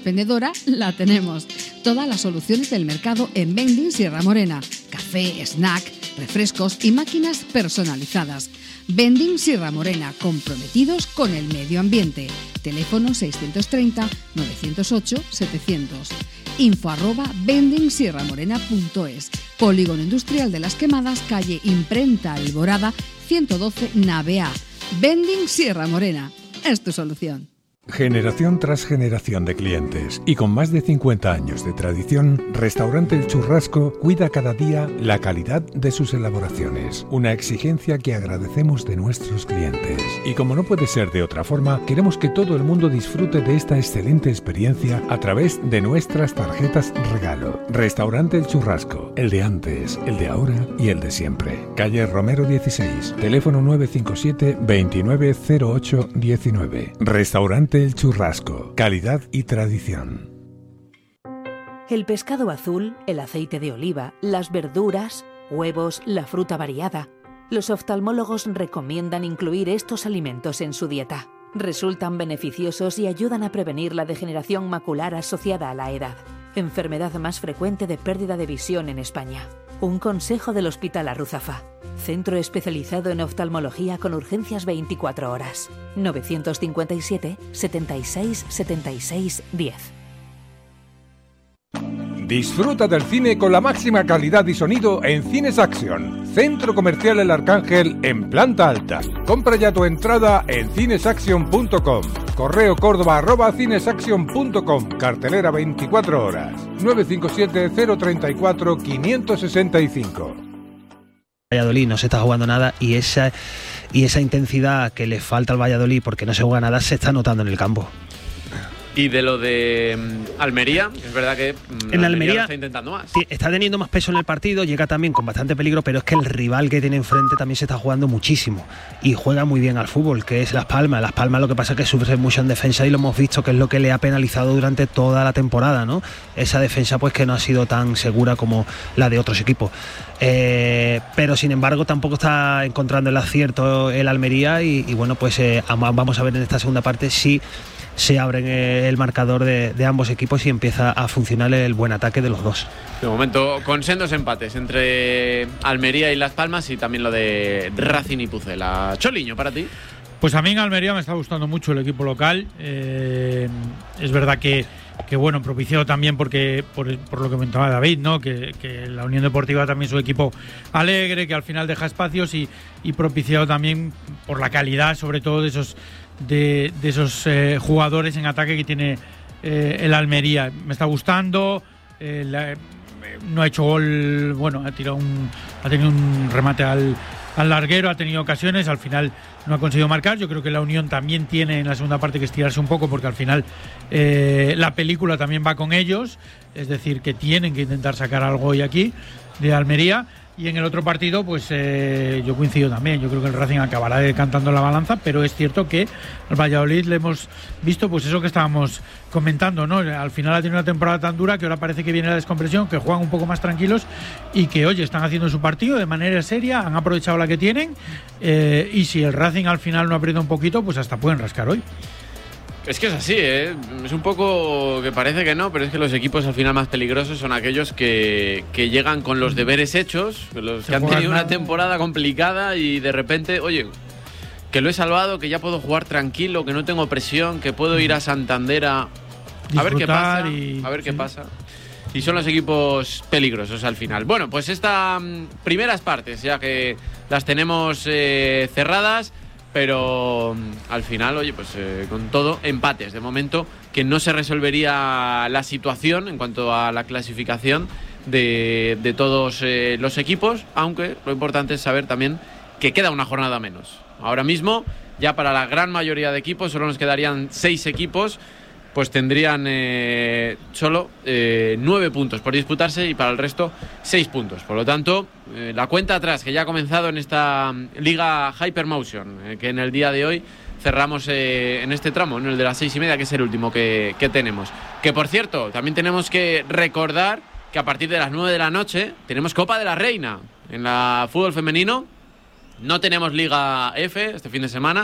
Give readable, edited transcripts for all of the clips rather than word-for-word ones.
Vendedora la tenemos. Todas las soluciones del mercado en Vending Sierra Morena. Café, snack, refrescos y máquinas personalizadas. Vending Sierra Morena, comprometidos con el medio ambiente. Teléfono 630-908-700. info@vendingsierramorena.es. Polígono Industrial de Las Quemadas, calle Imprenta Alborada, 112 Nave A. Vending Sierra Morena. Es tu solución. Generación tras generación de clientes y con más de 50 años de tradición, Restaurante El Churrasco cuida cada día la calidad de sus elaboraciones, una exigencia que agradecemos de nuestros clientes. Y como no puede ser de otra forma, queremos que todo el mundo disfrute de esta excelente experiencia a través de nuestras tarjetas regalo. Restaurante El Churrasco, el de antes, el de ahora y el de siempre. Calle Romero 16, teléfono 957 2908 19. Restaurante El Churrasco, calidad y tradición. El pescado azul, el aceite de oliva, las verduras, huevos, la fruta variada. Los oftalmólogos recomiendan incluir estos alimentos en su dieta. Resultan beneficiosos y ayudan a prevenir la degeneración macular asociada a la edad, enfermedad más frecuente de pérdida de visión en España. Un consejo del Hospital Arruzafa. Centro especializado en oftalmología con urgencias 24 horas. 957 76 76 10. Disfruta del cine con la máxima calidad y sonido en Cines Action, Centro Comercial El Arcángel en planta alta. Compra ya tu entrada en cinesaction.com. Correo córdoba@cinesaction.com. Cartelera 24 horas. 957 034 565. Valladolid no se está jugando nada y esa intensidad que le falta al Valladolid porque no se juega nada se está notando en el campo. Y de lo de Almería, es verdad que en Almería lo está intentando más. Sí, está teniendo más peso en el partido, llega también con bastante peligro, pero es que el rival que tiene enfrente también se está jugando muchísimo y juega muy bien al fútbol, que es Las Palmas. Las Palmas lo que pasa es que sufre mucho en defensa y lo hemos visto que es lo que le ha penalizado durante toda la temporada, ¿no? Esa defensa pues que no ha sido tan segura como la de otros equipos. Pero sin embargo tampoco está encontrando el acierto el Almería y bueno, pues vamos a ver en esta segunda parte si se abre el marcador de ambos equipos y empieza a funcionar el buen ataque de los dos. De momento, con sendos empates entre Almería y Las Palmas y también lo de Racing y Pucela. Choliño, ¿para ti? Pues a mí en Almería me está gustando mucho el equipo local. Es verdad que bueno, propiciado también porque por lo que comentaba David, ¿no? Que la Unión Deportiva también es un equipo alegre, que al final deja espacios y propiciado también por la calidad, sobre todo de esos jugadores en ataque que tiene el Almería. Me está gustando. No ha hecho gol, bueno, ha tenido un remate al larguero, ha tenido ocasiones, al final no ha conseguido marcar. Yo creo que la Unión también tiene en la segunda parte que estirarse un poco porque al final la película también va con ellos, es decir, que tienen que intentar sacar algo hoy aquí de Almería. Y en el otro partido, pues yo coincido también. Yo creo que el Racing acabará decantando la balanza, pero es cierto que al Valladolid le hemos visto, pues eso que estábamos comentando, ¿no? Al final ha tenido una temporada tan dura que ahora parece que viene la descompresión, que juegan un poco más tranquilos y que, oye, están haciendo su partido de manera seria, han aprovechado la que tienen y si el Racing al final no aprieta un poquito, pues hasta pueden rascar hoy. Es que es así, ¿eh? Es un poco que parece que no, pero es que los equipos al final más peligrosos son aquellos que llegan con los deberes hechos, los que han tenido una temporada complicada y de repente, oye, que lo he salvado, que ya puedo jugar tranquilo, que no tengo presión, que puedo ir a Santander a ver qué pasa, qué pasa. Y son los equipos peligrosos al final. Bueno, pues estas primeras partes ya que las tenemos cerradas. Pero al final, oye, pues con todo, empates. De momento, que no se resolvería la situación en cuanto a la clasificación de todos los equipos, aunque lo importante es saber también que queda una jornada menos. Ahora mismo, ya para la gran mayoría de equipos, solo nos quedarían 6 equipos, pues tendrían solo 9 puntos por disputarse y para el resto 6 puntos. Por lo tanto, la cuenta atrás que ya ha comenzado en esta Liga Hypermotion, que en el día de hoy cerramos en este tramo, en el de las 6:30, que es el último que tenemos. Que por cierto, también tenemos que recordar que a partir de las 9 de la noche tenemos Copa de la Reina en la fútbol femenino. No tenemos Liga F este fin de semana.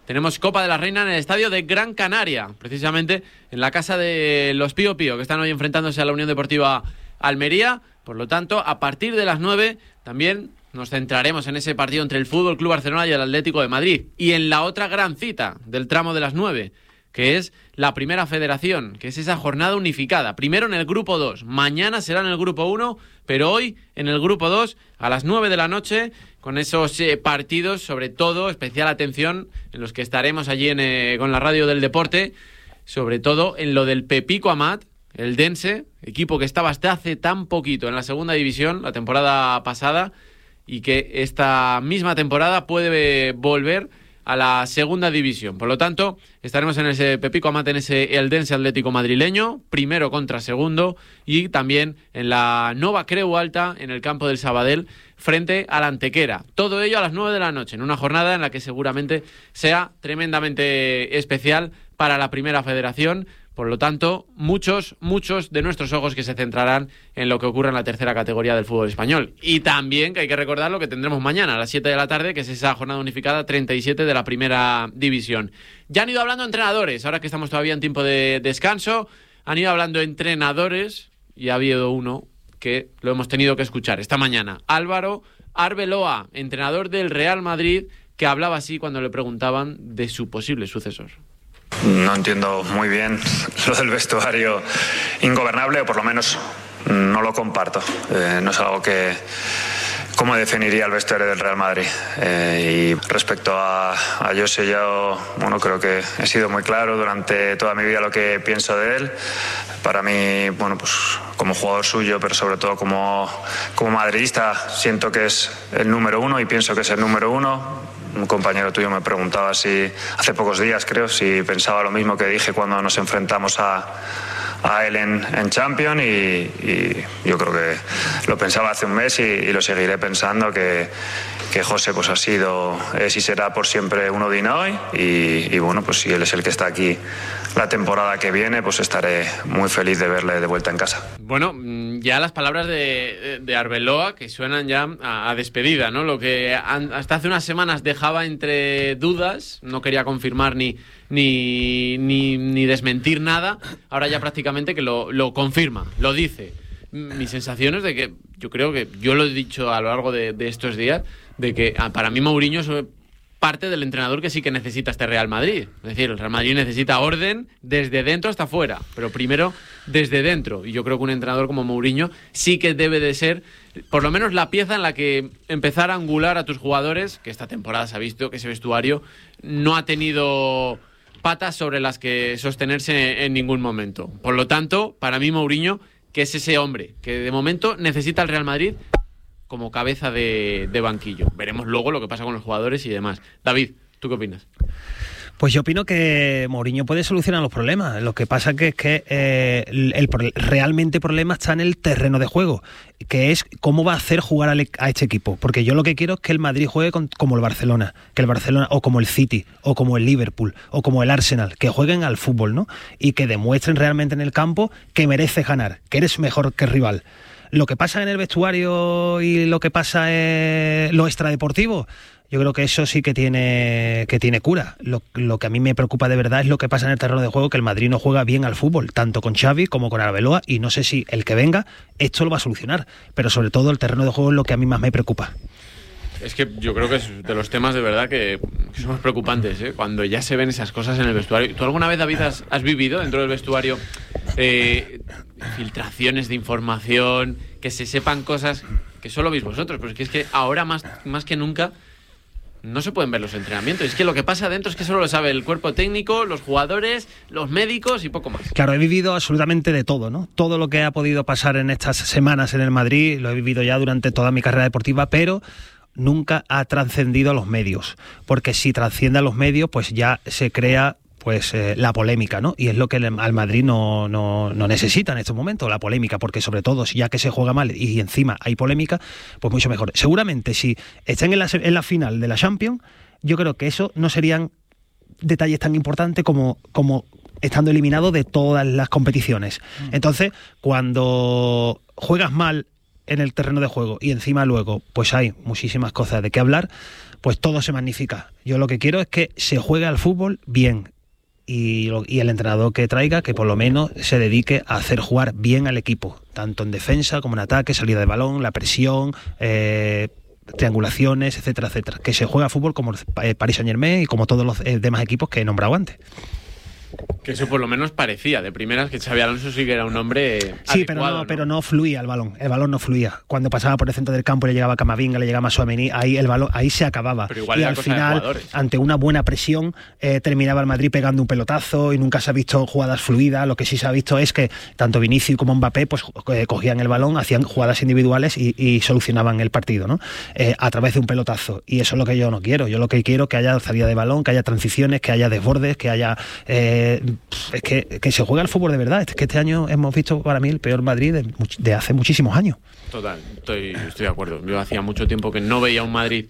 tenemos Copa de la Reina en el estadio de Gran Canaria, precisamente en la casa de los Pío Pío, que están hoy enfrentándose a la Unión Deportiva Almería. Por lo tanto, a partir de las 9 también nos centraremos en ese partido entre el Fútbol Club Barcelona y el Atlético de Madrid. Y en la otra gran cita del tramo de las 9, que es la Primera Federación, que es esa jornada unificada. Primero en el Grupo 2, mañana será en el Grupo 1, pero hoy en el Grupo 2 a las 9 de la noche, con esos partidos, sobre todo, especial atención, en los que estaremos allí con la radio del deporte, sobre todo en lo del Pepico Amat, el Dense, equipo que estaba hasta hace tan poquito en la segunda división, la temporada pasada, y que esta misma temporada puede volver a la segunda división. Por lo tanto, estaremos en ese Pepico Amat, en ese Eldense Atlético madrileño, primero contra segundo, y también en la Nova Creu Alta, en el campo del Sabadell, frente a la Antequera. Todo ello a las 9 de la noche, en una jornada en la que seguramente sea tremendamente especial para la Primera Federación. Por lo tanto, muchos de nuestros ojos que se centrarán en lo que ocurre en la tercera categoría del fútbol español. Y también que hay que recordar lo que tendremos mañana a las 7 de la tarde, que es esa jornada unificada 37 de la Primera División. Ya han ido hablando entrenadores, ahora que estamos todavía en tiempo de descanso, han ido hablando entrenadores y ha habido uno que lo hemos tenido que escuchar esta mañana. Álvaro Arbeloa, entrenador del Real Madrid, que hablaba así cuando le preguntaban de su posible sucesor. No entiendo muy bien lo del vestuario ingobernable, o por lo menos no lo comparto. No es algo que... ¿Cómo definiría el vestuario del Real Madrid? Y respecto a José, yo creo que he sido muy claro durante toda mi vida lo que pienso de él. Para mí, pues como jugador suyo, pero sobre todo como madridista, siento que es el número uno y pienso que es el número uno. Un compañero tuyo me preguntaba hace pocos días, creo, si pensaba lo mismo que dije cuando nos enfrentamos a él en Champions, y yo creo que lo pensaba hace un mes y lo seguiré pensando, que José pues ha sido, es y será por siempre un Odinoy, y pues si él es el que está aquí la temporada que viene, pues estaré muy feliz de verle de vuelta en casa. Bueno, ya las palabras de Arbeloa, que suenan ya a despedida, ¿no? Lo que hasta hace unas semanas dejaba entre dudas, no quería confirmar ni desmentir nada, ahora ya prácticamente que lo confirma, lo dice. Mi sensación es de que, yo creo que, yo lo he dicho a lo largo de estos días, de que para mí Mourinho es parte del entrenador que sí que necesita este Real Madrid. Es decir, el Real Madrid necesita orden desde dentro hasta fuera, pero primero desde dentro. Y yo creo que un entrenador como Mourinho sí que debe de ser, por lo menos, la pieza en la que empezar a angular a tus jugadores, que esta temporada se ha visto que ese vestuario no ha tenido patas sobre las que sostenerse en ningún momento. Por lo tanto, para mí Mourinho, que es ese hombre que de momento necesita el Real Madrid como cabeza de banquillo. Veremos luego lo que pasa con los jugadores y demás. David, ¿tú qué opinas? Pues yo opino que Mourinho puede solucionar los problemas. Lo que pasa es que realmente el problema está en el terreno de juego, que es cómo va a hacer jugar a este equipo. Porque yo lo que quiero es que el Madrid juegue como el Barcelona, o como el City, o como el Liverpool, o como el Arsenal, que jueguen al fútbol, ¿no? Y que demuestren realmente en el campo que mereces ganar, que eres mejor que el rival. Lo que pasa en el vestuario y lo que pasa en lo extradeportivo, yo creo que eso sí que tiene cura. Lo que a mí me preocupa de verdad es lo que pasa en el terreno de juego, que el Madrid no juega bien al fútbol, tanto con Xavi como con Arbeloa, y no sé si el que venga esto lo va a solucionar, pero sobre todo el terreno de juego es lo que a mí más me preocupa. Es que yo creo que es de los temas de verdad que son más preocupantes, ¿eh? Cuando ya se ven esas cosas en el vestuario. ¿Tú alguna vez, David, has vivido dentro del vestuario filtraciones de información, que se sepan cosas que solo veis vosotros? Pero es que ahora más que nunca no se pueden ver los entrenamientos. Es que lo que pasa dentro es que solo lo sabe el cuerpo técnico, los jugadores, los médicos y poco más. Claro, he vivido absolutamente de todo, ¿no? Todo lo que ha podido pasar en estas semanas en el Madrid lo he vivido ya durante toda mi carrera deportiva, pero nunca ha trascendido a los medios, porque si trasciende a los medios, pues ya se crea la polémica, ¿no? Y es lo que al Madrid no necesita en estos momentos, la polémica, porque sobre todo, si ya que se juega mal y encima hay polémica, pues mucho mejor. Seguramente si están en la final de la Champions, yo creo que eso no serían detalles tan importantes como estando eliminado de todas las competiciones. Entonces, cuando juegas mal en el terreno de juego y encima luego pues hay muchísimas cosas de qué hablar, pues todo se magnifica. Yo lo que quiero es que se juegue al fútbol bien. Y el entrenador que traiga, que por lo menos se dedique a hacer jugar bien al equipo, tanto en defensa como en ataque, salida de balón, la presión, triangulaciones, etcétera, etcétera. Que se juegue al fútbol como el Paris Saint-Germain y como todos los demás equipos que he nombrado antes. Que eso por lo menos parecía, de primeras, que Xabi Alonso sí que era un hombre sí, adecuado, pero no fluía el balón no fluía. Cuando pasaba por el centro del campo, le llegaba a Camavinga, le llegaba a Tchouaméni, ahí el balón, ahí se acababa. Pero igual y al final, ante una buena presión, terminaba el Madrid pegando un pelotazo y nunca se ha visto jugadas fluidas. Lo que sí se ha visto es que tanto Vinicius como Mbappé pues cogían el balón, hacían jugadas individuales y solucionaban el partido, ¿no? A través de un pelotazo. Y eso es lo que yo no quiero. Yo lo que quiero es que haya salida de balón, que haya transiciones, que haya desbordes, que haya... es que se juega el fútbol de verdad. Es que este año hemos visto para mí el peor Madrid de hace muchísimos años. Total, estoy de acuerdo. Yo hacía mucho tiempo que no veía un Madrid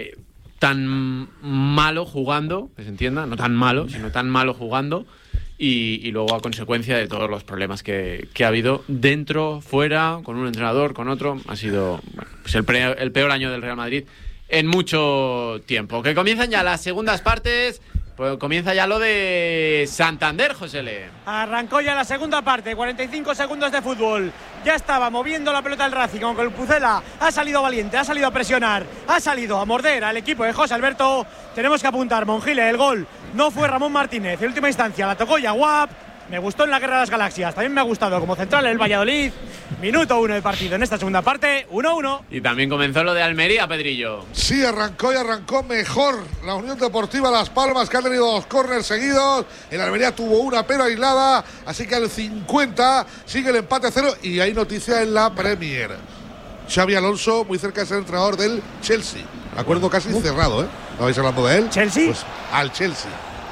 tan malo jugando, que se entienda, no tan malo, sino tan malo jugando, y luego a consecuencia de todos los problemas que ha habido dentro, fuera, con un entrenador, con otro. Ha sido pues el peor año del Real Madrid en mucho tiempo. Que comienzan ya las segundas partes. Pues comienza ya lo de Santander, Josele. Arrancó ya la segunda parte, 45 segundos de fútbol. Ya estaba moviendo la pelota el Racing, aunque el Pucela ha salido valiente, ha salido a presionar, ha salido a morder al equipo de José Alberto. Tenemos que apuntar, Monjile, el gol no fue Ramón Martínez. En última instancia la tocó Yaguap. Me gustó en la Guerra de las Galaxias. También me ha gustado como central el Valladolid. Minuto 1 de partido en esta segunda parte, 1-1. Y también comenzó lo de Almería, Pedrillo. Sí, arrancó mejor la Unión Deportiva Las Palmas, que ha tenido 2 córners seguidos. El Almería tuvo una pero aislada, así que al 50 sigue el empate a 0. Y hay noticia en la Premier. Xabi Alonso, muy cerca de ser entrenador del Chelsea. Acuerdo casi cerrado, ¿eh? ¿No vais hablando de él? ¿Chelsea? Pues al Chelsea.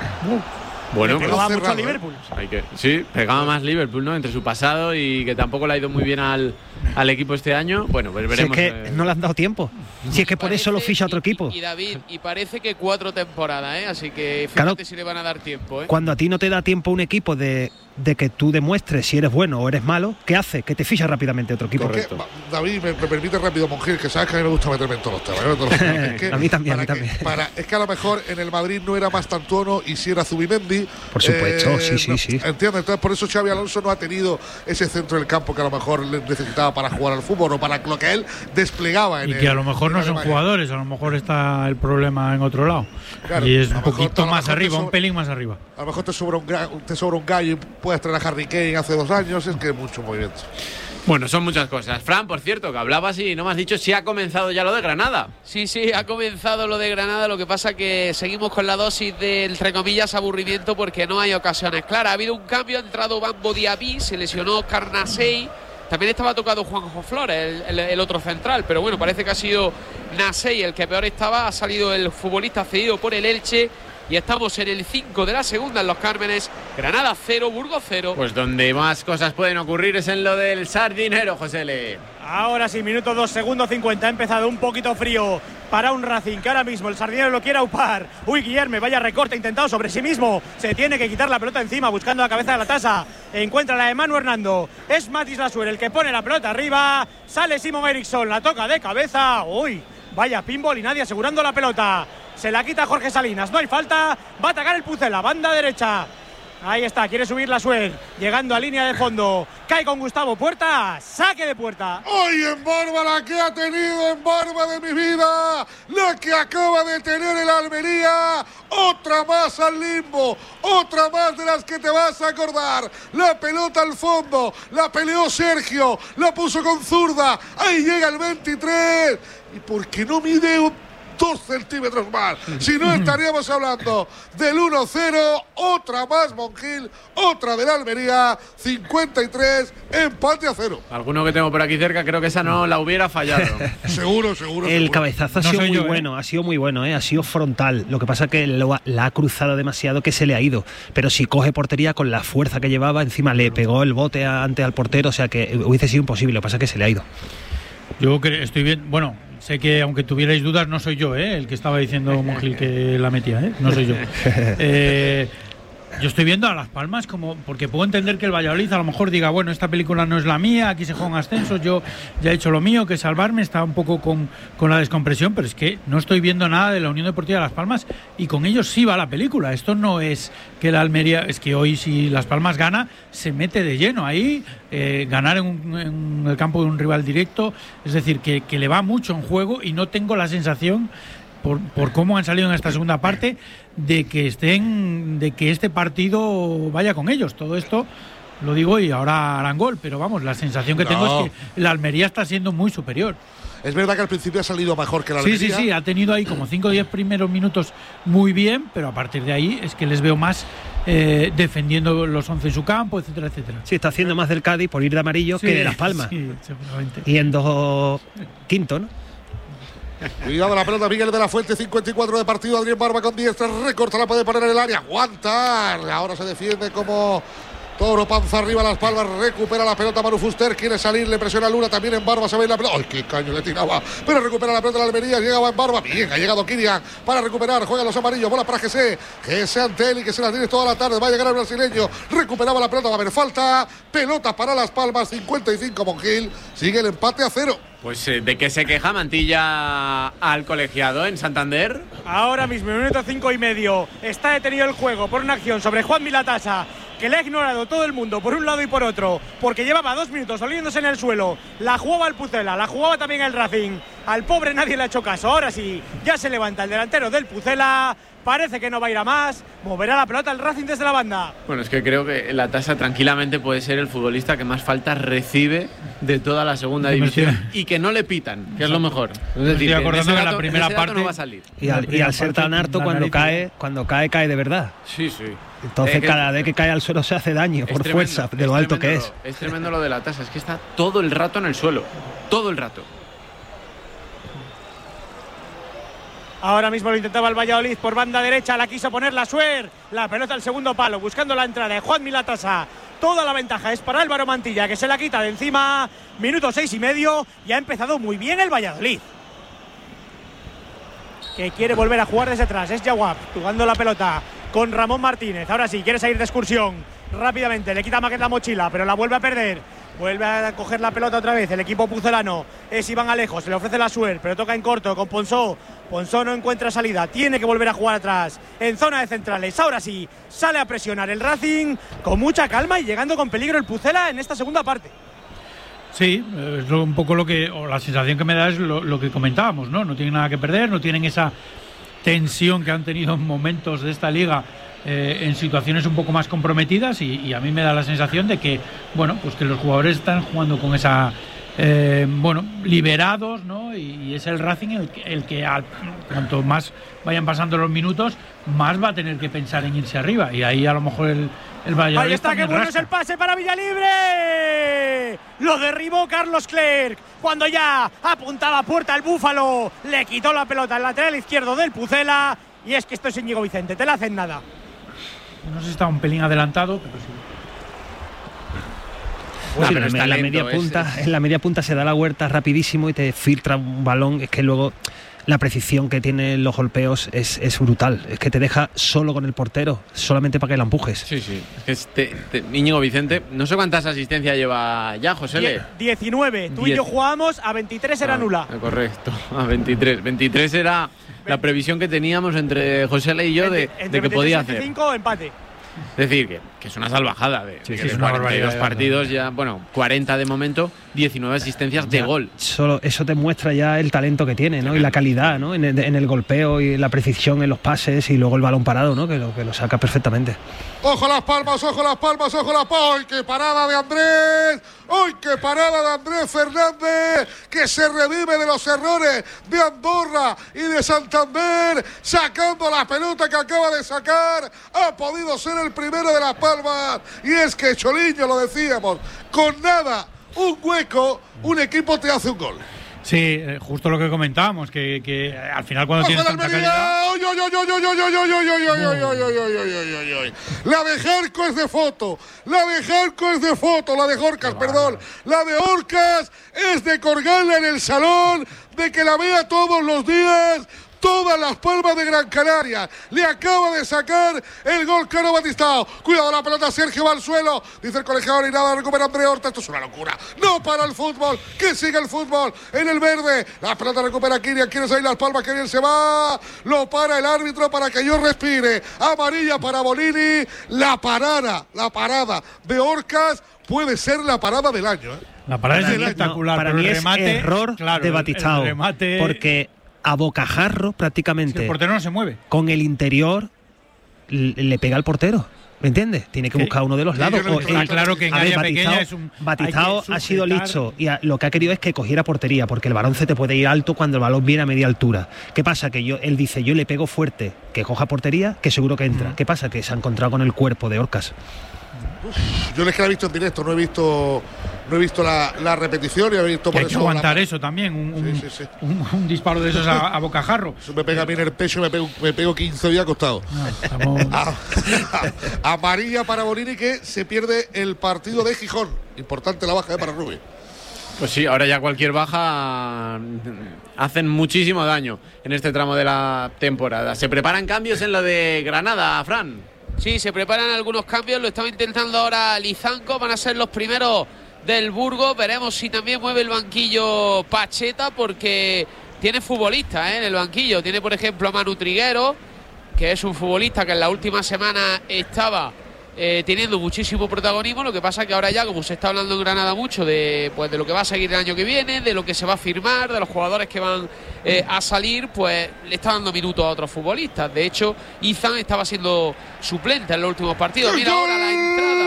Bueno, pegaba mucho a Liverpool. Sí, pegaba más Liverpool, ¿no? Entre su pasado y que tampoco le ha ido muy bien al equipo este año. Bueno, pues veremos. Si es que no le han dado tiempo. Si es que por eso lo ficha otro equipo. Y David, y parece que 4 temporadas, ¿eh? Así que fíjate claro, si le van a dar tiempo, ¿eh? Cuando a ti no te da tiempo un equipo de que tú demuestres si eres bueno o eres malo, ¿qué hace? Que te ficha rápidamente otro equipo. Correcto. David, me permite rápido, Monjil, que sabes que a mí me gusta meterme en todos los temas, ¿no? Es que, a mí también, es que a lo mejor en el Madrid no era más Tantuono y si era Zubimendi. Por supuesto, sí. ¿Entiendes? Entonces por eso Xabi Alonso no ha tenido ese centro del campo que a lo mejor le necesitaba para jugar al fútbol o para lo que él desplegaba. Y que a lo mejor no son jugadores, a lo mejor está el problema en otro lado. Claro, y es un poquito más arriba, un pelín más arriba. A lo mejor te sobra un gallo y puedes traer a Harry Kane hace 2 años, es que hay mucho movimiento. Bueno, son muchas cosas. Fran, por cierto, que hablabas y no me has dicho si ha comenzado ya lo de Granada. Sí, ha comenzado lo de Granada. Lo que pasa que seguimos con la dosis de, entre comillas, aburrimiento porque no hay ocasiones claras. Ha habido un cambio, ha entrado Bambo Diaby, se lesionó Carnasei. También estaba tocado Juanjo Flores, el otro central. Pero bueno, parece que ha sido Nasei el que peor estaba. Ha salido el futbolista cedido por el Elche. Y estamos en el 5 de la segunda en Los Cármenes. Granada 0, Burgos 0. Pues donde más cosas pueden ocurrir es en lo del Sardinero, Josele. Ahora sí, minuto 2, segundo 50. Ha empezado un poquito frío para un Racing que ahora mismo el Sardinero lo quiere aupar. Uy, Guillerme, vaya recorte intentado sobre sí mismo. Se tiene que quitar la pelota encima buscando la cabeza de la tasa. Encuentra la de Manu Hernando. Es Matis Lasuer el que pone la pelota arriba. Sale Simon Eriksson, la toca de cabeza. Uy, vaya pinball y nadie asegurando la pelota. Se la quita Jorge Salinas, no hay falta. Va a atacar el Pucela, banda derecha. Ahí está, quiere subir la Suer. Llegando a línea de fondo. Cae con Gustavo Puerta. Saque de puerta. ¡Ay, en barba la que ha tenido, en barba de mi vida! La que acaba de tener el Almería. Otra más al limbo. Otra más de las que te vas a acordar. La pelota al fondo. La peleó Sergio. La puso con zurda. Ahí llega el 23. ¿Y por qué no mide 2 centímetros más? Si no, estaríamos hablando del 1-0, otra más Monjil, otra del Almería, 53, empate a 0. Alguno que tengo por aquí cerca, creo que esa no la hubiera fallado. Seguro. El cabezazo ha sido muy bueno, ha sido muy bueno, ha sido frontal. Lo que pasa es que la ha cruzado demasiado, que se le ha ido. Pero si coge portería con la fuerza que llevaba, encima le pegó el bote antes al portero, o sea que hubiese sido imposible. Lo que pasa es que se le ha ido. Yo estoy bien, bueno. Sé que aunque tuvierais dudas, no soy yo el que estaba diciendo Monjil que la metía, no soy yo. Yo estoy viendo a Las Palmas como, porque puedo entender que el Valladolid a lo mejor diga, bueno, esta película no es la mía, aquí se juegan ascensos, yo ya he hecho lo mío, que es salvarme, está un poco con la descompresión, pero es que no estoy viendo nada de la Unión Deportiva de Las Palmas y con ellos sí va la película. Esto no es que la Almería, es que hoy si Las Palmas gana, se mete de lleno ahí, ganar en el campo de un rival directo, es decir, que le va mucho en juego y no tengo la sensación por cómo han salido en esta segunda parte de que este partido vaya con ellos. Todo esto lo digo y ahora harán gol, pero vamos, la sensación que tengo es que la Almería está siendo muy superior. Es verdad que al principio ha salido mejor que la Almería. Sí, ha tenido ahí como 5 o 10 primeros minutos muy bien, pero a partir de ahí es que les veo más defendiendo los 11 en su campo, etcétera, etcétera. Sí, está haciendo más del Cádiz por ir de amarillo que de Las Palmas. Sí, seguramente. Y en 2 quinto, ¿no? Cuidado la pelota, Miguel de la Fuente, 54 de partido, Adrián Barba con diestra, recorta, la puede poner en el área, aguanta, ahora se defiende como toro, panza arriba, Las Palmas, recupera la pelota Manu Fuster, quiere salir, le presiona Luna, también en Barba, se ve la pelota, ¡ay, qué caño le tiraba! Pero recupera la pelota de la Almería, llegaba en Barba, bien, ha llegado Kirian para recuperar, juega los amarillos, bola para Jesse Anteli, que se la tiene toda la tarde, va a llegar el brasileño, recuperaba la pelota, va a haber falta, pelota para Las Palmas, 55 Monjil, sigue el empate a 0. Pues ¿de qué se queja Mantilla al colegiado en Santander? Ahora mismo, minuto 5 y medio, está detenido el juego por una acción sobre Juan Milatasa, que le ha ignorado todo el mundo por un lado y por otro, porque llevaba 2 minutos oliéndose en el suelo. La jugaba el Pucela, la jugaba también el Racing. Al pobre nadie le ha hecho caso. Ahora sí, ya se levanta el delantero del Pucela. Parece que no va a ir a más. Moverá la pelota el Racing desde la banda. Bueno, es que creo que la Tasa tranquilamente puede ser el futbolista que más faltas recibe de toda la segunda división y que no le pitan, que es lo mejor. Es decir, estoy acordando que la primera parte no va a salir. Y al ser tan harto, cuando cae de verdad. Sí. Entonces cada vez que cae al suelo se hace daño por fuerza de lo alto que es. Es tremendo lo de la Tasa, es que está todo el rato en el suelo, todo el rato. Ahora mismo lo intentaba el Valladolid por banda derecha, la quiso poner la Suer, la pelota al segundo palo, buscando la entrada de Juan Milatasa. Toda la ventaja es para Álvaro Mantilla, que se la quita de encima. Minuto 6 y medio, y ha empezado muy bien el Valladolid, que quiere volver a jugar desde atrás. Es Jawab jugando la pelota con Ramón Martínez. Ahora sí, quiere salir de excursión rápidamente, le quita a Maquet la mochila, pero la vuelve a perder. Vuelve a coger la pelota otra vez el equipo pucelano. Es Iván Alejo, se le ofrece la Suer, pero toca en corto con Ponsó. Ponsó no encuentra salida, tiene que volver a jugar atrás en zona de centrales. Ahora sí, sale a presionar el Racing con mucha calma y llegando con peligro el Pucela en esta segunda parte. Sí, es un poco la sensación que me da es lo que comentábamos, ¿no? No tienen nada que perder, no tienen esa tensión que han tenido en momentos de esta liga, en situaciones un poco más comprometidas, y a mí me da la sensación de que, bueno, pues que los jugadores están jugando con esa, liberados, ¿no? Y es el Racing el que cuanto más vayan pasando los minutos, más va a tener que pensar en irse arriba, y ahí a lo mejor el Valladolid. Ahí está, qué bueno es el pase para Villalibre. Lo derribó Carlos Clerc cuando ya apuntaba a puerta el Búfalo. Le quitó la pelota al lateral izquierdo del Pucela. Y es que esto es Íñigo Vicente, te la hacen nada. No sé si está un pelín adelantado, pero sí. Pero en la media punta se da la vuelta rapidísimo y te filtra un balón. Es que luego la precisión que tienen los golpeos es brutal. Es que te deja solo con el portero, solamente para que la empujes. Sí. Es que Íñigo Vicente, no sé cuántas asistencias lleva ya, José. 19. Tú y yo jugábamos, a 23 era nula. Correcto, a 23. 23 era la previsión que teníamos entre José y yo de que podía hacer. 25 empate. Es decir, que es una salvajada de 42 partidos, ya, bueno, 40 de momento, 19 asistencias de gol. Solo eso te muestra ya el talento que tiene, ¿no? Y la calidad, ¿no? En el golpeo y la precisión en los pases, y luego el balón parado, ¿no? Que lo saca perfectamente. ¡Ojo Las Palmas, ojo Las Palmas, ojo Las Palmas! ¡Ay, qué parada de Andrés! ¡Ay, qué parada de Andrés Fernández! Que se revive de los errores de Andorra y de Santander, sacando la pelota que acaba de sacar. Ha podido ser el primero de Las Palmas. Y es que, Choliño, lo decíamos, con nada, un hueco, un equipo te hace un gol. Sí, justo lo que comentábamos, que al final cuando tienes tanta calidad... La de Jarco es de foto, la de Jorcas, perdón. La de Orcas es de colgarla en el salón, de que la vea todos los días todas las palmas de Gran Canaria. Le acaba de sacar el gol Cano Batistao. Cuidado la pelota, Sergio va al suelo. Dice el colegiado y nada, recupera André Horta. Esto es una locura. No para el fútbol. Que siga el fútbol en el verde. La pelota recupera Kirian. Quiere salir las palmas. Que bien se va. Lo para el árbitro para que yo respire. Amarilla para Bonini. La parada de Orcas puede ser la parada del año. La parada es espectacular. Para mí es error de Batistao. Porque a bocajarro prácticamente. El portero no se mueve. Con el interior le pega al portero. ¿Me entiendes? Tiene que buscar uno de los lados. Está claro que en área pequeña es un... Batistao ha sido listo y lo que ha querido es que cogiera portería, porque el balón se te puede ir alto cuando el balón viene a media altura. ¿Qué pasa? Que él dice, yo le pego fuerte, que coja portería, que seguro que entra. ¿Qué pasa? Que se ha encontrado con el cuerpo de Orcas. Yo les que la he visto en directo, no he visto la repetición y he visto por hay que aguantar eso también, un disparo de esos a bocajarro. Eso me pega a mí en el pecho, me pego 15 días acostado. Amarilla para Bonini, que se pierde el partido de Gijón. Importante la baja para Rubí. Pues sí, ahora ya cualquier baja hacen muchísimo daño en este tramo de la temporada. ¿Se preparan cambios en lo de Granada, Fran? Sí, se preparan algunos cambios, lo estaba intentando ahora Lizanco, van a ser los primeros del Burgos, veremos si también mueve el banquillo Pacheta, porque tiene futbolistas en el banquillo, tiene por ejemplo a Manu Triguero, que es un futbolista que en la última semana estaba teniendo muchísimo protagonismo. Lo que pasa que ahora ya, como se está hablando en Granada mucho de lo que va a seguir el año que viene, de lo que se va a firmar, de los jugadores que van a salir, pues le está dando minutos a otros futbolistas. De hecho, Izan estaba siendo suplente en los últimos partidos. Mira ahora la entrada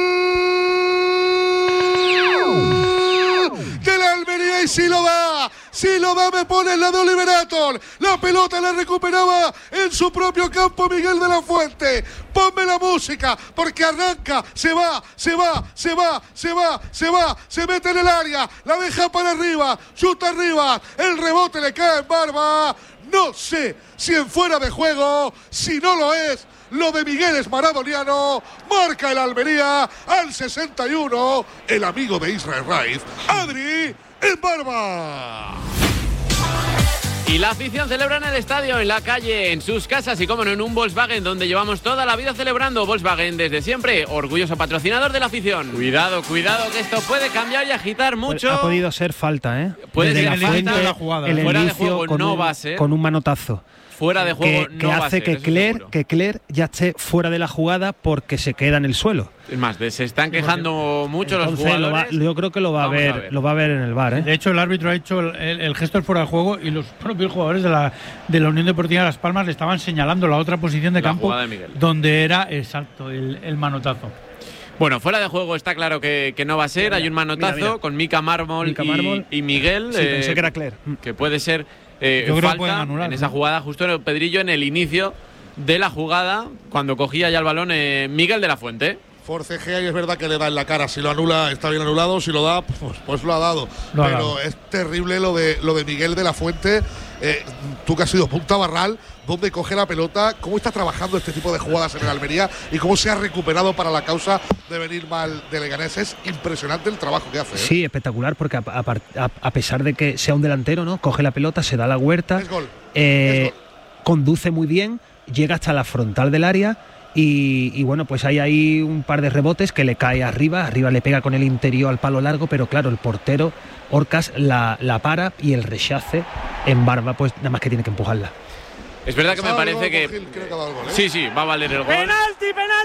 de la Almería, y si lo da, me pone en la de Oliverator. La pelota la recuperaba en su propio campo Miguel de la Fuente. Ponme la música, porque arranca, se va, se mete en el área, la deja para arriba, chuta arriba, el rebote le cae en Barba. No sé si en fuera de juego, si no lo es, lo de Miguel es maradoniano. Marca el Almería al 61, el amigo de Israel Raiz, Adri en Barba. Y la afición celebra en el estadio, en la calle, en sus casas y, como no, en un Volkswagen, donde llevamos toda la vida celebrando. Volkswagen desde siempre, orgulloso patrocinador de la afición. Cuidado, que esto puede cambiar y agitar mucho. Ha podido ser falta, ¿eh? Puede ser falta de la jugada. Fuera de juego no va a ser. Con un manotazo. Fuera de juego que va a ser. Que hace que Cler ya esté fuera de la jugada porque se queda en el suelo. Es más, se están quejando mucho los jugadores. Yo creo que lo va a ver en el VAR, ¿eh? De hecho, el árbitro ha hecho el gesto del fuera de juego y los propios jugadores de la Unión Deportiva Las Palmas le estaban señalando la otra posición de campo donde era exacto el manotazo. Bueno, fuera de juego está claro que no va a ser. Hay un manotazo con Mika Mármol y Miguel. Sí, pensé que era Cler. Que puede ser yo creo que falta en esa jugada, justo en el Pedrillo, en el inicio de la jugada, cuando cogía ya el balón Miguel de la Fuente. Forcejea y es verdad que le da en la cara. Si lo anula, está bien anulado. Si lo da, pues lo ha dado. Pero es terrible lo de Miguel de la Fuente. Tú que has sido punta Barral, dónde coge la pelota, cómo está trabajando este tipo de jugadas en el Almería y cómo se ha recuperado para la causa de venir mal de Leganés. Es impresionante el trabajo que hace. Sí, espectacular, porque a pesar de que sea un delantero, ¿no? Coge la pelota, se da la huerta, es gol. Conduce muy bien, llega hasta la frontal del área. Y bueno, pues hay ahí un par de rebotes que le cae arriba le pega con el interior al palo largo, pero claro, el portero Orcas la para y el rechace en Barba, pues nada más que tiene que empujarla. Es verdad que me parece que sí, va a valer el gol. Penalti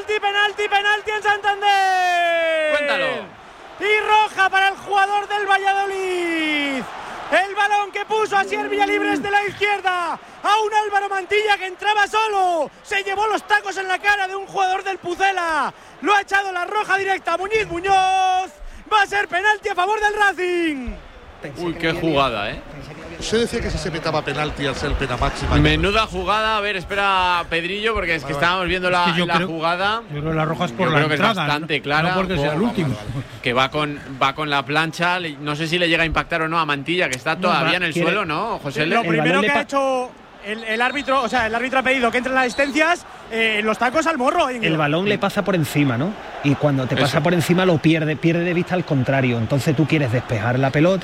en Santander. Cuéntalo. Y roja para el jugador del Valladolid. El balón que puso a Asier Villalibres de la izquierda a un Álvaro Mantilla que entraba solo. Se llevó los tacos en la cara de un jugador del Pucela. Lo ha echado la roja directa a Muñoz. Va a ser penalti a favor del Racing. Uy, qué jugada, ¿eh? Se decía que si se pitaba penalti al ser pena máxima. Menuda jugada. A ver, espera Pedrillo, porque es que estábamos viendo la jugada. Yo creo que la roja es por la entrada. Creo que es bastante clara. No porque sea el último. Que va con la plancha. No sé si le llega a impactar o no a Mantilla, que está todavía en el suelo, ¿no, José? Lo primero que ha hecho el árbitro, o sea, el árbitro ha pedido que entren las asistencias, los tacos al morro. El balón le pasa por encima, ¿no? Y cuando te pasa por encima lo pierde de vista al contrario. Entonces tú quieres despejar la pelota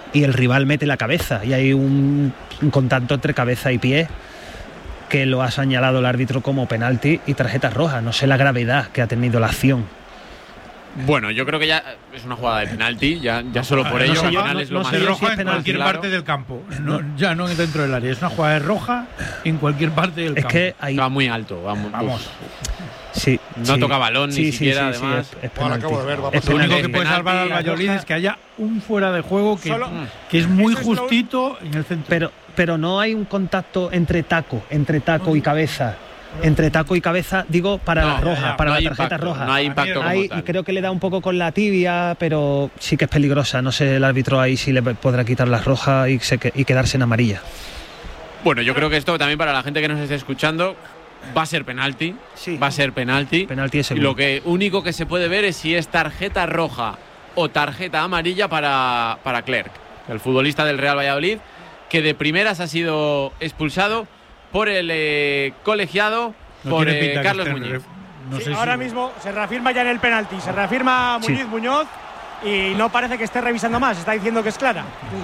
y el rival mete la cabeza y hay un contacto entre cabeza y pie que lo ha señalado el árbitro como penalti y tarjeta roja. No sé la gravedad que ha tenido la acción. Bueno, yo creo que ya es una jugada de penalti, ya solo por ello. No se roja en cualquier parte del campo, ya no dentro del área. Es una jugada de roja en cualquier parte del campo. Es que ahí va muy alto, vamos. Sí, no toca balón ni siquiera, además. Es acabo de ver, lo único que puede salvar al Valladolid es que haya un fuera de juego que es muy justito en el centro. Pero no hay un contacto entre taco y cabeza. Entre taco y cabeza, digo, para la roja, para la tarjeta roja. No hay impacto como tal. Y creo que le da un poco con la tibia, pero sí que es peligrosa. No sé el árbitro ahí si le podrá quitar la roja y quedarse en amarilla. Bueno, yo creo que esto también para la gente que nos esté escuchando va a ser penalti. Sí. Va a ser penalti. Penalti es y lo único que se puede ver es si es tarjeta roja o tarjeta amarilla para Clerc, el futbolista del Real Valladolid, que de primeras ha sido expulsado por el colegiado, por Carlos Muñiz. Ahora mismo se reafirma ya en el penalti, se reafirma Muñoz y no parece que esté revisando más, está diciendo que es clara.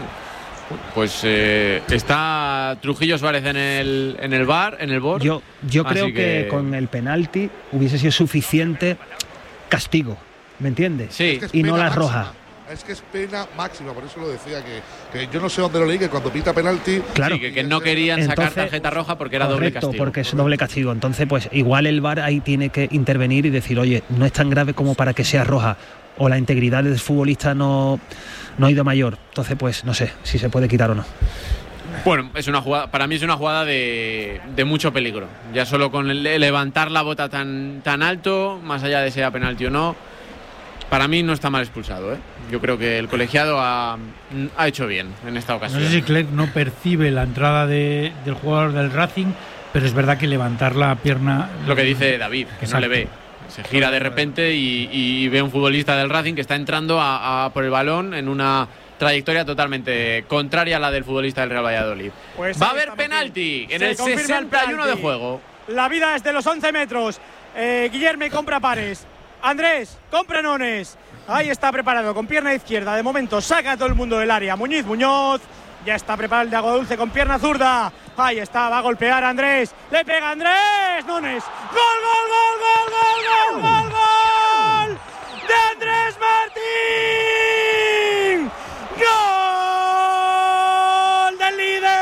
Pues está Trujillo Suárez en el bar, en el BOR. Yo creo que con el penalti hubiese sido suficiente castigo, ¿me entiendes? Sí. Es y no la roja. Es que es pena máxima, por eso lo decía, que yo no sé dónde lo leí, que cuando pita penalti... Claro. Sí, que no querían sacar tarjeta roja porque era doble castigo. Porque es doble castigo. Entonces, pues igual el VAR ahí tiene que intervenir y decir, oye, no es tan grave como para que sea roja, o la integridad del futbolista no ha ido mayor. Entonces, pues no sé si se puede quitar o no. Bueno, es una jugada, para mí es una jugada de mucho peligro. Ya solo con levantar la bota tan alto, más allá de sea penalti o no, para mí no está mal expulsado, ¿eh? Yo creo que el colegiado ha hecho bien en esta ocasión. No sé si Clerc no percibe la entrada del jugador del Racing, pero es verdad que levantar la pierna... Lo que dice David, que no le ve. Se gira de repente y ve un futbolista del Racing que está entrando por el balón en una trayectoria totalmente contraria a la del futbolista del Real Valladolid. Pues va a haber penalti en el 61 de juego. La vida es de los 11 metros. Guillerme compra pares. Andrés, compra nones. Ahí está preparado con pierna izquierda. De momento saca a todo el mundo del área. Muñoz. Ya está preparado el de Aguadulce con pierna zurda. Ahí está, va a golpear a Andrés. Le pega a Andrés. Nones. ¡Gol! ¡De Andrés Martín! ¡Gol del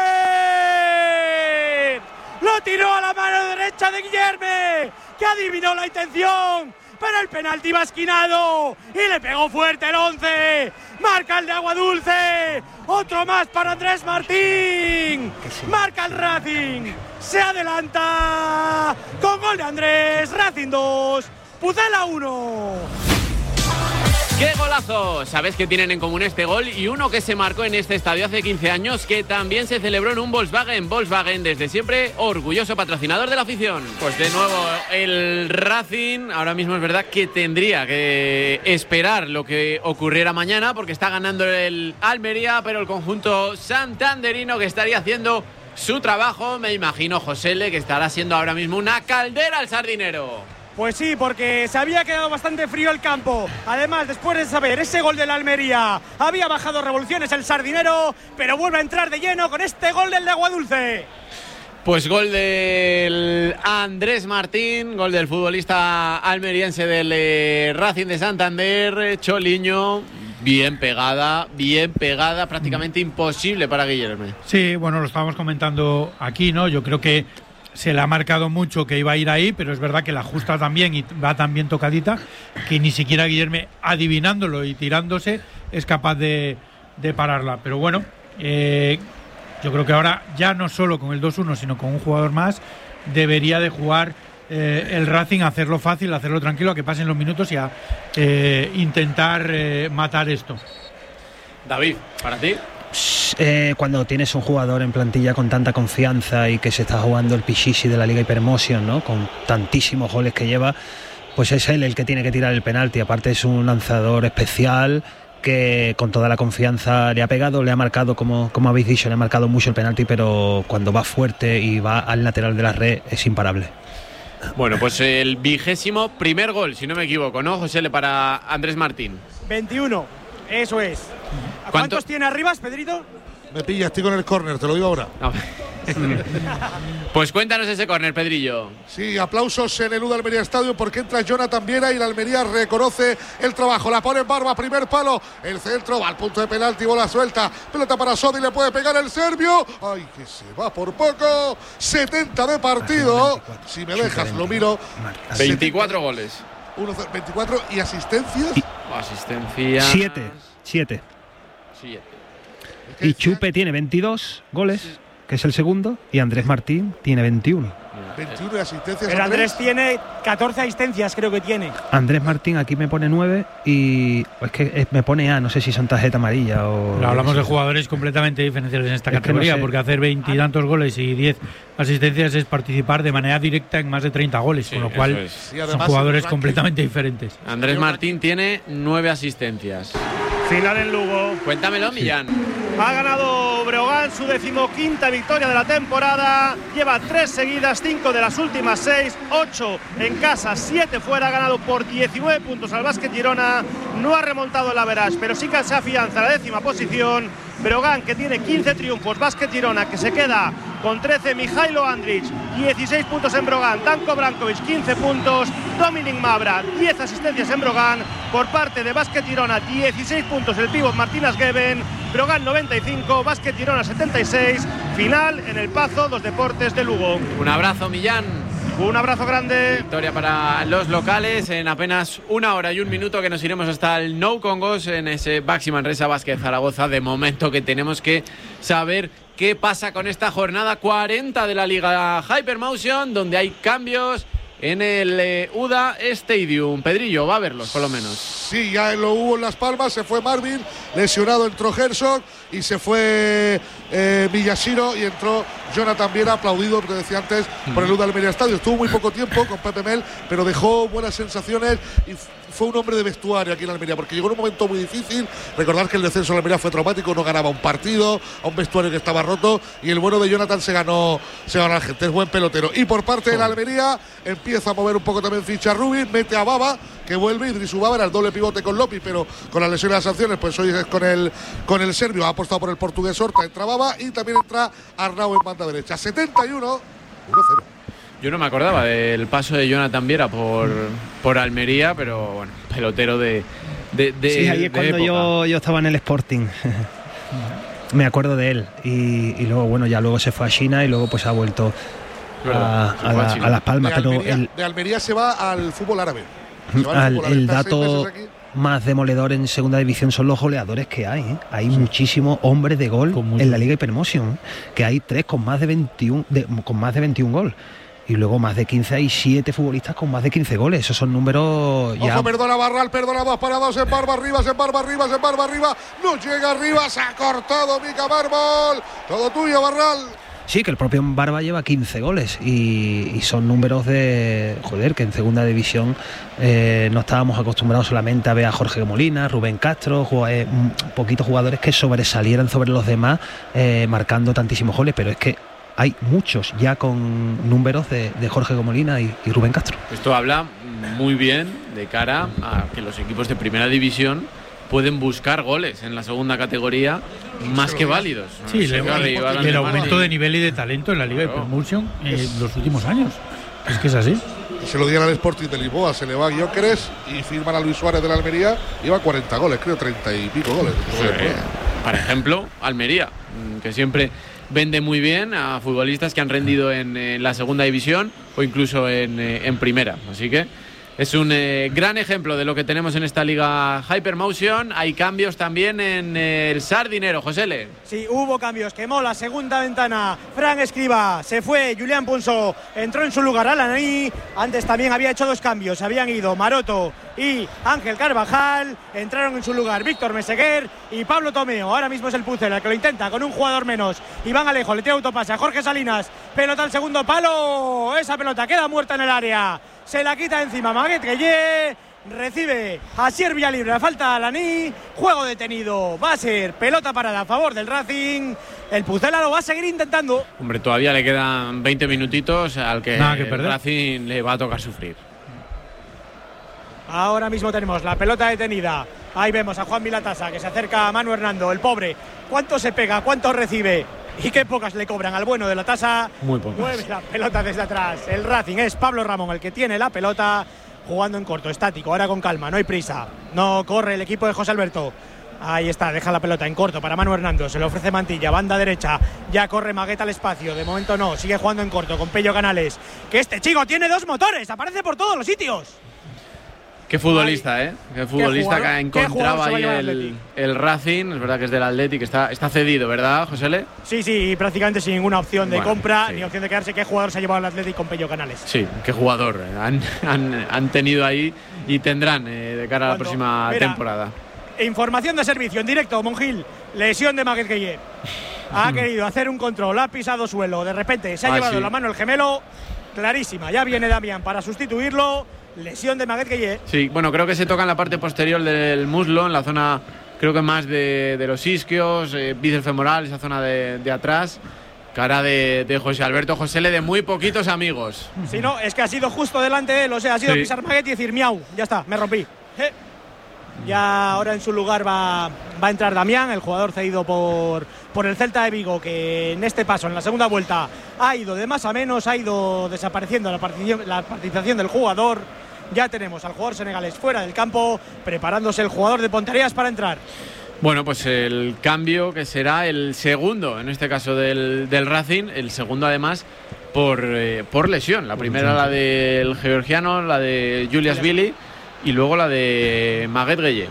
líder! Lo tiró a la mano derecha de Guillerme, que adivinó la intención. Pero el penalti va esquinado y le pegó fuerte el 11. Marca el de Aguadulce. Otro más para Andrés Martín. Marca el Racing. Se adelanta con gol de Andrés. Racing 2, Pucela 1. ¡Qué golazo! Sabes que tienen en común este gol y uno que se marcó en este estadio hace 15 años, que también se celebró en un Volkswagen. Volkswagen, desde siempre, orgulloso patrocinador de la afición. Pues de nuevo, el Racing ahora mismo es verdad que tendría que esperar lo que ocurriera mañana, porque está ganando el Almería, pero el conjunto santanderino que estaría haciendo su trabajo, me imagino, Josele, que estará siendo ahora mismo una caldera al Sardinero. Pues sí, porque se había quedado bastante frío el campo. Además, después de saber ese gol del Almería, había bajado revoluciones el Sardinero, pero vuelve a entrar de lleno con este gol del de Aguadulce. Pues gol del Andrés Martín, gol del futbolista almeriense del Racing de Santander, Choliño. Bien pegada, prácticamente imposible para Guillermo. Sí, bueno, lo estábamos comentando aquí, ¿no? Yo creo que se le ha marcado mucho que iba a ir ahí, pero es verdad que la ajusta también y va tan bien tocadita que ni siquiera Guillermo, adivinándolo y tirándose, es capaz de pararla. Pero bueno, yo creo que ahora ya no solo con el 2-1, sino con un jugador más, debería de jugar el Racing, a hacerlo fácil, a hacerlo tranquilo, a que pasen los minutos y a intentar matar esto. David, ¿para ti? Cuando tienes un jugador en plantilla con tanta confianza y que se está jugando el Pichichi de la Liga Hypermotion, ¿no? Con tantísimos goles que lleva, pues es él el que tiene que tirar el penalti. Aparte es un lanzador especial que con toda la confianza le ha pegado, le ha marcado, como habéis dicho, le ha marcado mucho el penalti, pero cuando va fuerte y va al lateral de la red es imparable. Bueno, pues el 21º gol, si no me equivoco, ¿no, José? Para Andrés Martín. 21. Eso es. ¿Cuántos tiene Arribas, Pedrito? Me pilla, estoy con el córner, te lo digo ahora. Pues cuéntanos ese córner, Pedrillo. Sí, aplausos en el UDA Almería Estadio porque entra Jonathan Viera y la Almería reconoce el trabajo. La pone en Barba, primer palo, el centro, va al punto de penalti, bola suelta, pelota para Sodi, le puede pegar el serbio. Ay, que se va por poco. 70 de partido. Si me dejas, lo miro. 24 goles. 24 y asistencias. Asistencia. 7. Y Chupe tiene 22 goles, que es el segundo, y Andrés Martín tiene 21. 21 asistencias. Pero Andrés tiene 14 asistencias, creo que tiene. Andrés Martín aquí me pone 9 y es que me pone A, no sé si son tarjeta amarilla o... Pero hablamos de jugadores completamente diferenciales en esta categoría, no sé, porque hacer 20 y tantos goles y 10 asistencias es participar de manera directa en más de 30 goles, con lo cual son jugadores completamente diferentes. Andrés Martín tiene 9 asistencias. Final en Lugo. Cuéntamelo, Millán. Ha ganado Breogán su 15ª victoria de la temporada. Lleva 3 seguidas, 5 de las últimas 6, 8 en casa, 7 fuera. Ha ganado por 19 puntos al Básquet Girona. No ha remontado el average, pero sí que se afianza a la 10ª posición. Breogán, que tiene 15 triunfos. Básquet Girona, que se queda con 13. Mijailo Andrić, 16 puntos en Breogán. Danko Brankovic, 15 puntos. Dominic Mabra, 10 asistencias en Breogán. Por parte de Básquet Girona, 16 puntos el pívot Martínez Geben. Breogán 95, Básquet Girona 76. Final en el Pazo dos Deportes de Lugo. Un abrazo, Millán. Un abrazo grande. Victoria para los locales en apenas 1 hora y 1 minuto, que nos iremos hasta el Nou Congos en ese Baxi Manresa Básquet Zaragoza. De momento que tenemos que saber qué pasa con esta jornada 40 de la Liga Hypermotion, donde hay cambios en el UDA Stadium. Pedrillo, va a verlos por lo menos. Sí, ya lo hubo en Las Palmas, se fue Marvin, lesionado entró Herzog y se fue Miyashiro y entró Jonathan Viera, aplaudido, porque decía antes, por el UDA Almería Estadio. Estuvo muy poco tiempo con Pepe Mel, pero dejó buenas sensaciones y fue un hombre de vestuario aquí en Almería, porque llegó en un momento muy difícil. Recordar que el descenso de Almería fue traumático, no ganaba un partido, a un vestuario que estaba roto, y el bueno de Jonathan se ganó a la gente, es buen pelotero. Y por parte de la Almería empieza a mover un poco también ficha Rubin, mete a Baba, que vuelve, Idrisu Baba era el doble pivote con López, pero con la lesión y las sanciones, pues hoy es con el serbio, ha apostado por el portugués Horta, entra Baba y también entra Arnau en banda derecha. 71, 1-0. Yo no me acordaba del paso de Jonathan Viera por Almería, pero bueno, pelotero de sí, ahí es cuando yo estaba en el Sporting. Me acuerdo de él y luego, bueno, ya luego se fue a China y luego pues ha vuelto a Las Palmas. De Almería se va al fútbol árabe. El dato más demoledor en segunda división son los goleadores que hay, ¿eh? Hay muchísimos hombres de gol en la Liga Hypermotion, que hay 3 con más de 21 gol. Y luego más de 15 hay 7 futbolistas con más de 15 goles. Esos son números ya... Ojo, perdona Barral, perdona 2 para 2 en Barba arriba. No llega arriba, se ha cortado Mica Mármol. Todo tuyo, Barral. Sí, que el propio Barba lleva 15 goles y son números de... Joder, que en segunda división no estábamos acostumbrados solamente a ver a Jorge Molina, Rubén Castro, poquitos jugadores que sobresalieran sobre los demás marcando tantísimos goles, pero es que hay muchos ya con números de Jorge Molina y Rubén Castro. Esto habla muy bien de cara a que los equipos de primera división pueden buscar goles en la segunda categoría más que válidos. Sí, el aumento de nivel y de talento en la Liga Hypermotion en los últimos años. Es que es así. Se lo dieron al Sporting de Lisboa, se le va a Gyökeres y firman a Luis Suárez de la Almería. Lleva 40 goles, creo, 30 y pico goles. Sí. Por ejemplo, Almería, que siempre vende muy bien a futbolistas que han rendido en la segunda división o incluso en primera. Así que es un gran ejemplo de lo que tenemos en esta Liga Hypermotion. Hay cambios también en el Sardinero, Josele. Sí, hubo cambios. Quemó la segunda ventana Fran Escriba. Se fue Julián Punso. Entró en su lugar Alaní. Antes también había hecho 2 cambios. Habían ido Maroto y Ángel Carvajal. Entraron en su lugar Víctor Meseguer y Pablo Tomeo. Ahora mismo es el Pucel el que lo intenta con un jugador menos. Iván Alejo le tira autopase a Jorge Salinas. Pelota al segundo palo. Esa pelota queda muerta en el área. Se la quita encima Maguet Gueye. Recibe a Asier Villalibre. Falta a Alaní. Juego detenido. Va a ser pelota parada a favor del Racing. El Pucela lo va a seguir intentando. Hombre, todavía le quedan 20 minutitos al que el Racing le va a tocar sufrir. Ahora mismo tenemos la pelota detenida Ahí vemos a Juan Vilatasa que se acerca a Manu Hernando, el pobre. ¿Cuánto se pega? ¿Cuánto recibe? Y qué pocas le cobran al bueno de la Tasa. Muy pocas. Mueve la pelota desde atrás. El Racing es Pablo Ramón el que tiene la pelota, jugando en corto, estático, ahora con calma, no hay prisa. No corre el equipo de José Alberto. Ahí está, deja la pelota en corto para Manu Hernando, se le ofrece Mantilla, banda derecha, ya corre Magueta al espacio, de momento no, sigue jugando en corto con Pello Canales, que este chico tiene 2 motores, aparece por todos los sitios. Qué futbolista, Qué futbolista que ha encontrado ahí el Racing. Es verdad que es del Athletic, está cedido, ¿verdad, Josele? Sí, prácticamente sin ninguna opción de compra, ni opción de quedarse. ¿Qué jugador se ha llevado al Athletic con Pello Canales? Sí, qué jugador han tenido ahí y tendrán de cara a la próxima temporada. Información de servicio en directo, Monjil. Lesión de Maguet Gueye. Ha querido hacer un control, ha pisado suelo. De repente se ha llevado la mano el gemelo. Clarísima, ya viene Damián para sustituirlo. Lesión de Maguet Gueye. Sí, bueno, creo que se toca en la parte posterior del muslo, en la zona, creo que más de los isquios, bíceps femoral, esa zona de atrás. Cara de José Alberto Josele, de muy poquitos amigos. Sí, no, es que ha sido justo delante de él, o sea, ha sido pisar Maguet y decir miau, ya está, me rompí. Ya ahora en su lugar va a entrar Damián, el jugador cedido por el Celta de Vigo, que en este paso, en la segunda vuelta, ha ido de más a menos, ha ido desapareciendo la participación del jugador. Ya tenemos al jugador senegalés fuera del campo, preparándose el jugador de Ponteareas para entrar. Bueno, pues el cambio que será el segundo, en este caso del Racing, el segundo además por lesión. La primera la del georgiano, la de Julius Billy, y luego la de Maguet Gueye.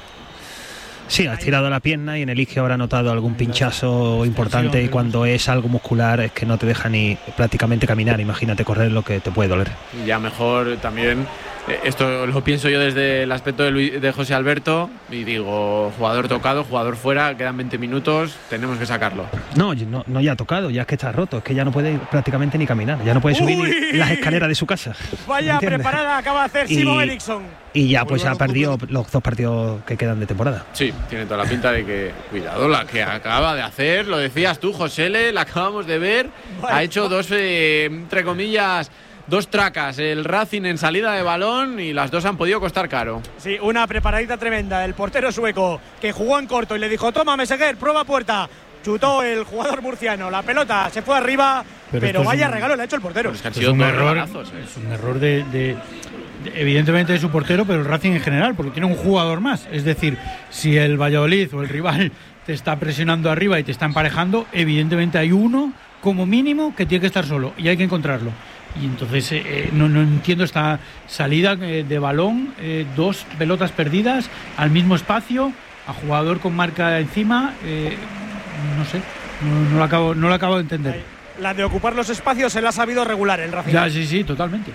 Sí, ha estirado la pierna y en el isquio habrá notado algún pinchazo importante, y cuando es algo muscular es que no te deja ni prácticamente caminar. Imagínate correr, lo que te puede doler. Ya mejor también, esto lo pienso yo desde el aspecto de José Alberto, y digo, jugador tocado, jugador fuera, quedan 20 minutos, tenemos que sacarlo. No, ya ha tocado, ya es que está roto, es que ya no puede prácticamente ni caminar, ya no puede subir ni las escaleras de su casa. Vaya preparada acaba de hacer Simon Eriksson. Y ya pues ha perdido los 2 partidos que quedan de temporada. Sí, tiene toda la pinta de que, cuidado, la que acaba de hacer, lo decías tú, Josele, la acabamos de ver, ha hecho 2, entre comillas, 2 tracas, el Racing en salida de balón, y las 2 han podido costar caro. Sí, una preparadita tremenda, el portero sueco, que jugó en corto y le dijo, toma Meseguer, prueba puerta. Chutó el jugador murciano, la pelota se fue arriba, pero vaya regalo le ha hecho el portero. Es un error de evidentemente de su portero, pero el Racing en general, porque tiene un jugador más. Es decir, si el Valladolid o el rival te está presionando arriba y te está emparejando, evidentemente hay uno como mínimo que tiene que estar solo y hay que encontrarlo. Y entonces no entiendo esta salida de balón, 2 pelotas perdidas al mismo espacio, a jugador con marca encima, no sé, no lo acabo de entender. La de ocupar los espacios se la ha sabido regular el Racing. Ya, sí, totalmente.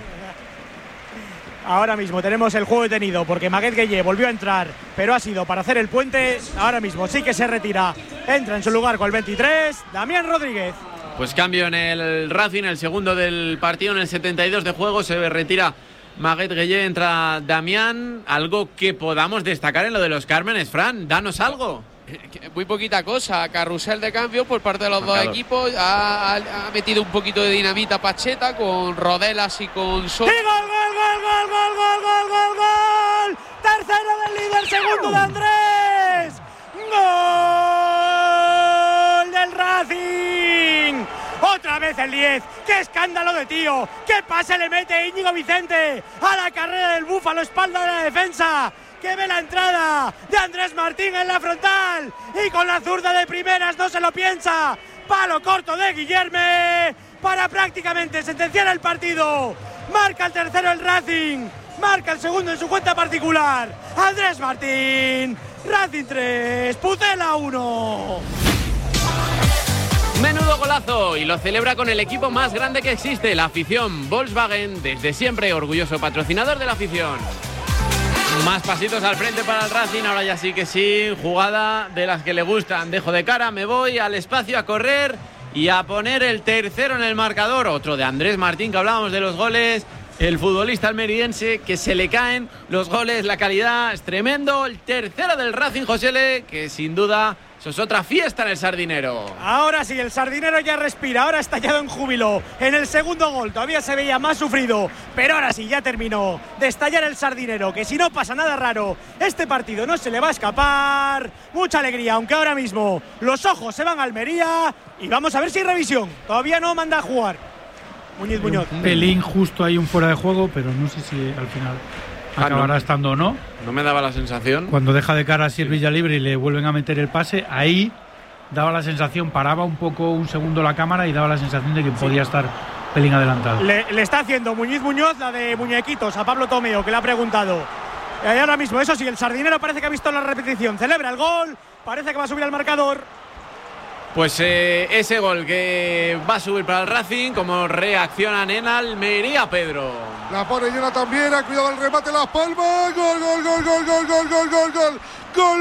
Ahora mismo tenemos el juego detenido porque Maguet Gueye volvió a entrar, pero ha sido para hacer el puente. Ahora mismo sí que se retira. Entra en su lugar con el 23, Damián Rodríguez. Pues cambio en el Racing, el segundo del partido, en el 72 de juego, se retira Maguet Gueye, entra Damián. Algo que podamos destacar en lo de los Cármenes, Fran, danos algo. Muy poquita cosa, carrusel de cambio por parte de los dos equipos. Ha metido un poquito de dinamita Pacheta con Rodelas y con Sol. ¡Y gol! Tercero del líder, segundo de Andrés. ¡Gol del Racing! Otra vez el 10. ¡Qué escándalo de tío! ¡Qué pase le mete Íñigo Vicente a la carrera del Búfalo, espalda de la defensa! ¡Que ve la entrada de Andrés Martín en la frontal! Y con la zurda de primeras no se lo piensa. Palo corto de Guillerme para prácticamente sentenciar el partido. Marca el tercero el Racing. Marca el segundo en su cuenta particular. Andrés Martín. Racing 3, Pucela 1. Menudo golazo, y lo celebra con el equipo más grande que existe, la afición. Volkswagen, desde siempre orgulloso patrocinador de la afición. Más pasitos al frente para el Racing, ahora ya sí que sí, jugada de las que le gustan. Dejo de cara, me voy al espacio a correr y a poner el tercero en el marcador. Otro de Andrés Martín, que hablábamos de los goles. El futbolista almeriense, que se le caen los goles, la calidad es tremendo. El tercero del Racing, Josele, que sin duda Eso es otra fiesta en el Sardinero. Ahora sí, el Sardinero ya respira, ahora ha estallado en júbilo. En el segundo gol todavía se veía más sufrido, pero ahora sí, ya terminó de estallar el Sardinero, que si no pasa nada raro, este partido no se le va a escapar. Mucha alegría, aunque ahora mismo los ojos se van a Almería y vamos a ver si hay revisión. Todavía no manda a jugar Muñoz. Un pelín justo ahí, un fuera de juego, pero no sé si al final acabará estando o no. No me daba la sensación. Cuando deja de cara así el Villalibre y le vuelven a meter el pase, ahí daba la sensación, paraba un poco un segundo la cámara y daba la sensación de que podía estar pelín adelantado. Le está haciendo Muñoz la de muñequitos a Pablo Tomeo, que le ha preguntado. Y ahora mismo, eso sí, el Sardinero parece que ha visto la repetición, celebra el gol, parece que va a subir al marcador. Pues ese gol que va a subir para el Racing, como reaccionan en Almería, Pedro. La pone Jonathan Viera, cuidado el remate, Las Palmas. Gol. Gol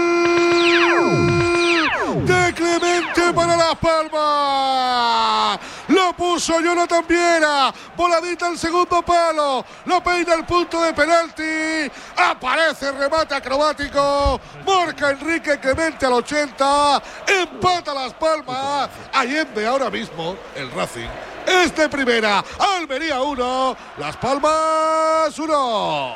de Clemente para Las Palmas. Lo puso Jonathan Viera. Voladita al segundo palo. Lo peina el punto de penalti. Aparece el remate acrobático. Marca Enrique Clemente al 80. Empata Las Palmas. Allende ahora mismo el Racing es de primera. Almería 1, Las Palmas 1.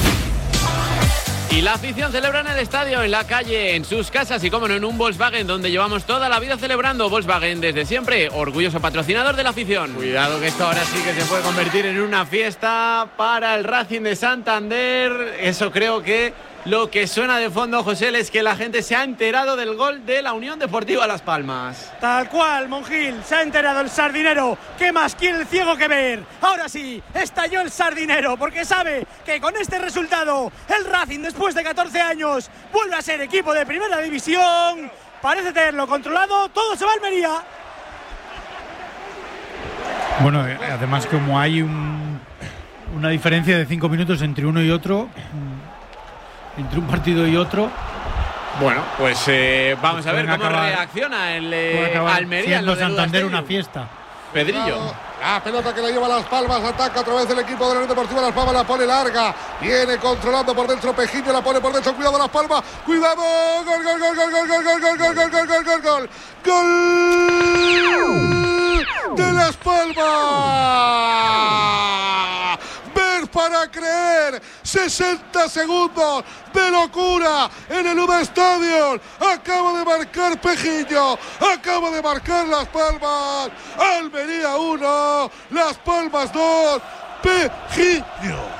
Y la afición celebra en el estadio, en la calle, en sus casas y, como no, en un Volkswagen donde llevamos toda la vida celebrando. Volkswagen, desde siempre, orgulloso patrocinador de la afición. Cuidado que esto ahora sí que se puede convertir en una fiesta para el Racing de Santander. Eso creo que lo que suena de fondo, José, es que la gente se ha enterado del gol de la Unión Deportiva Las Palmas. Tal cual, Monjil, se ha enterado el Sardinero. ¿Qué más quiere el ciego que ver? Ahora sí, estalló el Sardinero, porque sabe que con este resultado el Racing, después de 14 años, vuelve a ser equipo de primera división. Parece tenerlo controlado, todo se va a Almería. Bueno, además, como hay una diferencia de 5 minutos entre uno y otro, entre un partido y otro. Bueno, pues vamos a ver cómo reacciona el Almería. Siendo Santander una fiesta. Pedrillo. La pelota que la lleva Las Palmas, ataca otra vez el equipo de la Unión Deportiva Las Palmas, la pone larga, viene controlando por dentro Pejiño, la pone por dentro, cuidado Las Palmas, cuidado, gol de Las Palmas. Ver para creer, 60 segundos de locura en el UBA Stadium. Acaba de marcar Pejiño, acaba de marcar Las Palmas. Almería 1, Las Palmas 2, Pejiño.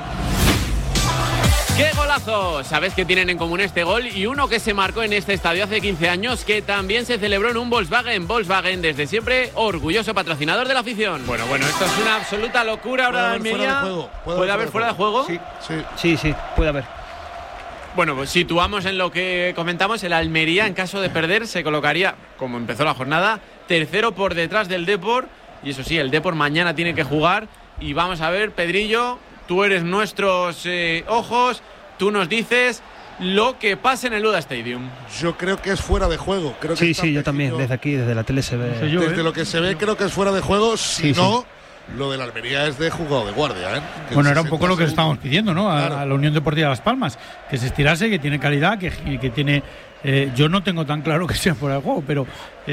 ¡Qué golazo! Sabes que tienen en común este gol y uno que se marcó en este estadio hace 15 años, que también se celebró en un Volkswagen. Volkswagen, desde siempre, orgulloso patrocinador de la afición. Bueno, esto es una absoluta locura ahora de Almería. ¿Puede haber fuera de juego? Sí, puede haber. Bueno, pues situamos en lo que comentamos, el Almería, en caso de perder, se colocaría, como empezó la jornada, tercero por detrás del Depor. Y eso sí, el Depor mañana tiene que jugar. Y vamos a ver, Pedrillo, tú eres nuestros ojos, tú nos dices lo que pasa en el Luda Stadium. Yo creo que es fuera de juego. Creo que sí, yo también, desde aquí, desde la tele se ve. Desde lo que se ve creo que es fuera de juego, si no... Lo de la Almería es de jugado de guardia, Bueno, era un poco lo que estábamos pidiendo, ¿no? A la Unión Deportiva Las Palmas, que se estirase, que tiene calidad, que tiene. Yo no tengo tan claro que sea fuera de juego, pero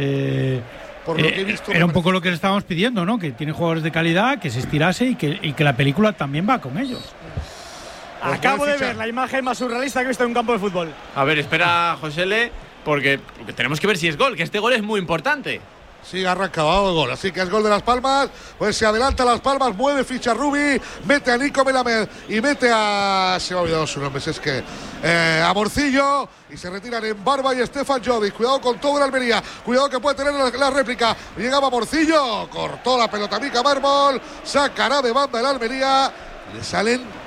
por lo que he visto, era un poco lo que le estábamos pidiendo, ¿no? Que tiene jugadores de calidad, que se estirase y que la película también va con ellos. Acabo de ver la imagen más surrealista que he visto en un campo de fútbol. A ver, espera, Josele, porque tenemos que ver si es gol, que este gol es muy importante. Sí, ha arrancado el gol, así que es gol de Las Palmas. Pues se adelanta Las Palmas, mueve ficha Rubi, mete a Nico Melamed y mete a... se me ha olvidado su nombre, es que... a Morcillo, y se retiran en Barba y Estefan Jovic. Cuidado con todo el Almería, cuidado que puede tener la réplica. Llegaba Morcillo, cortó la pelota Mica Mármol, sacará de banda el Almería, le salen...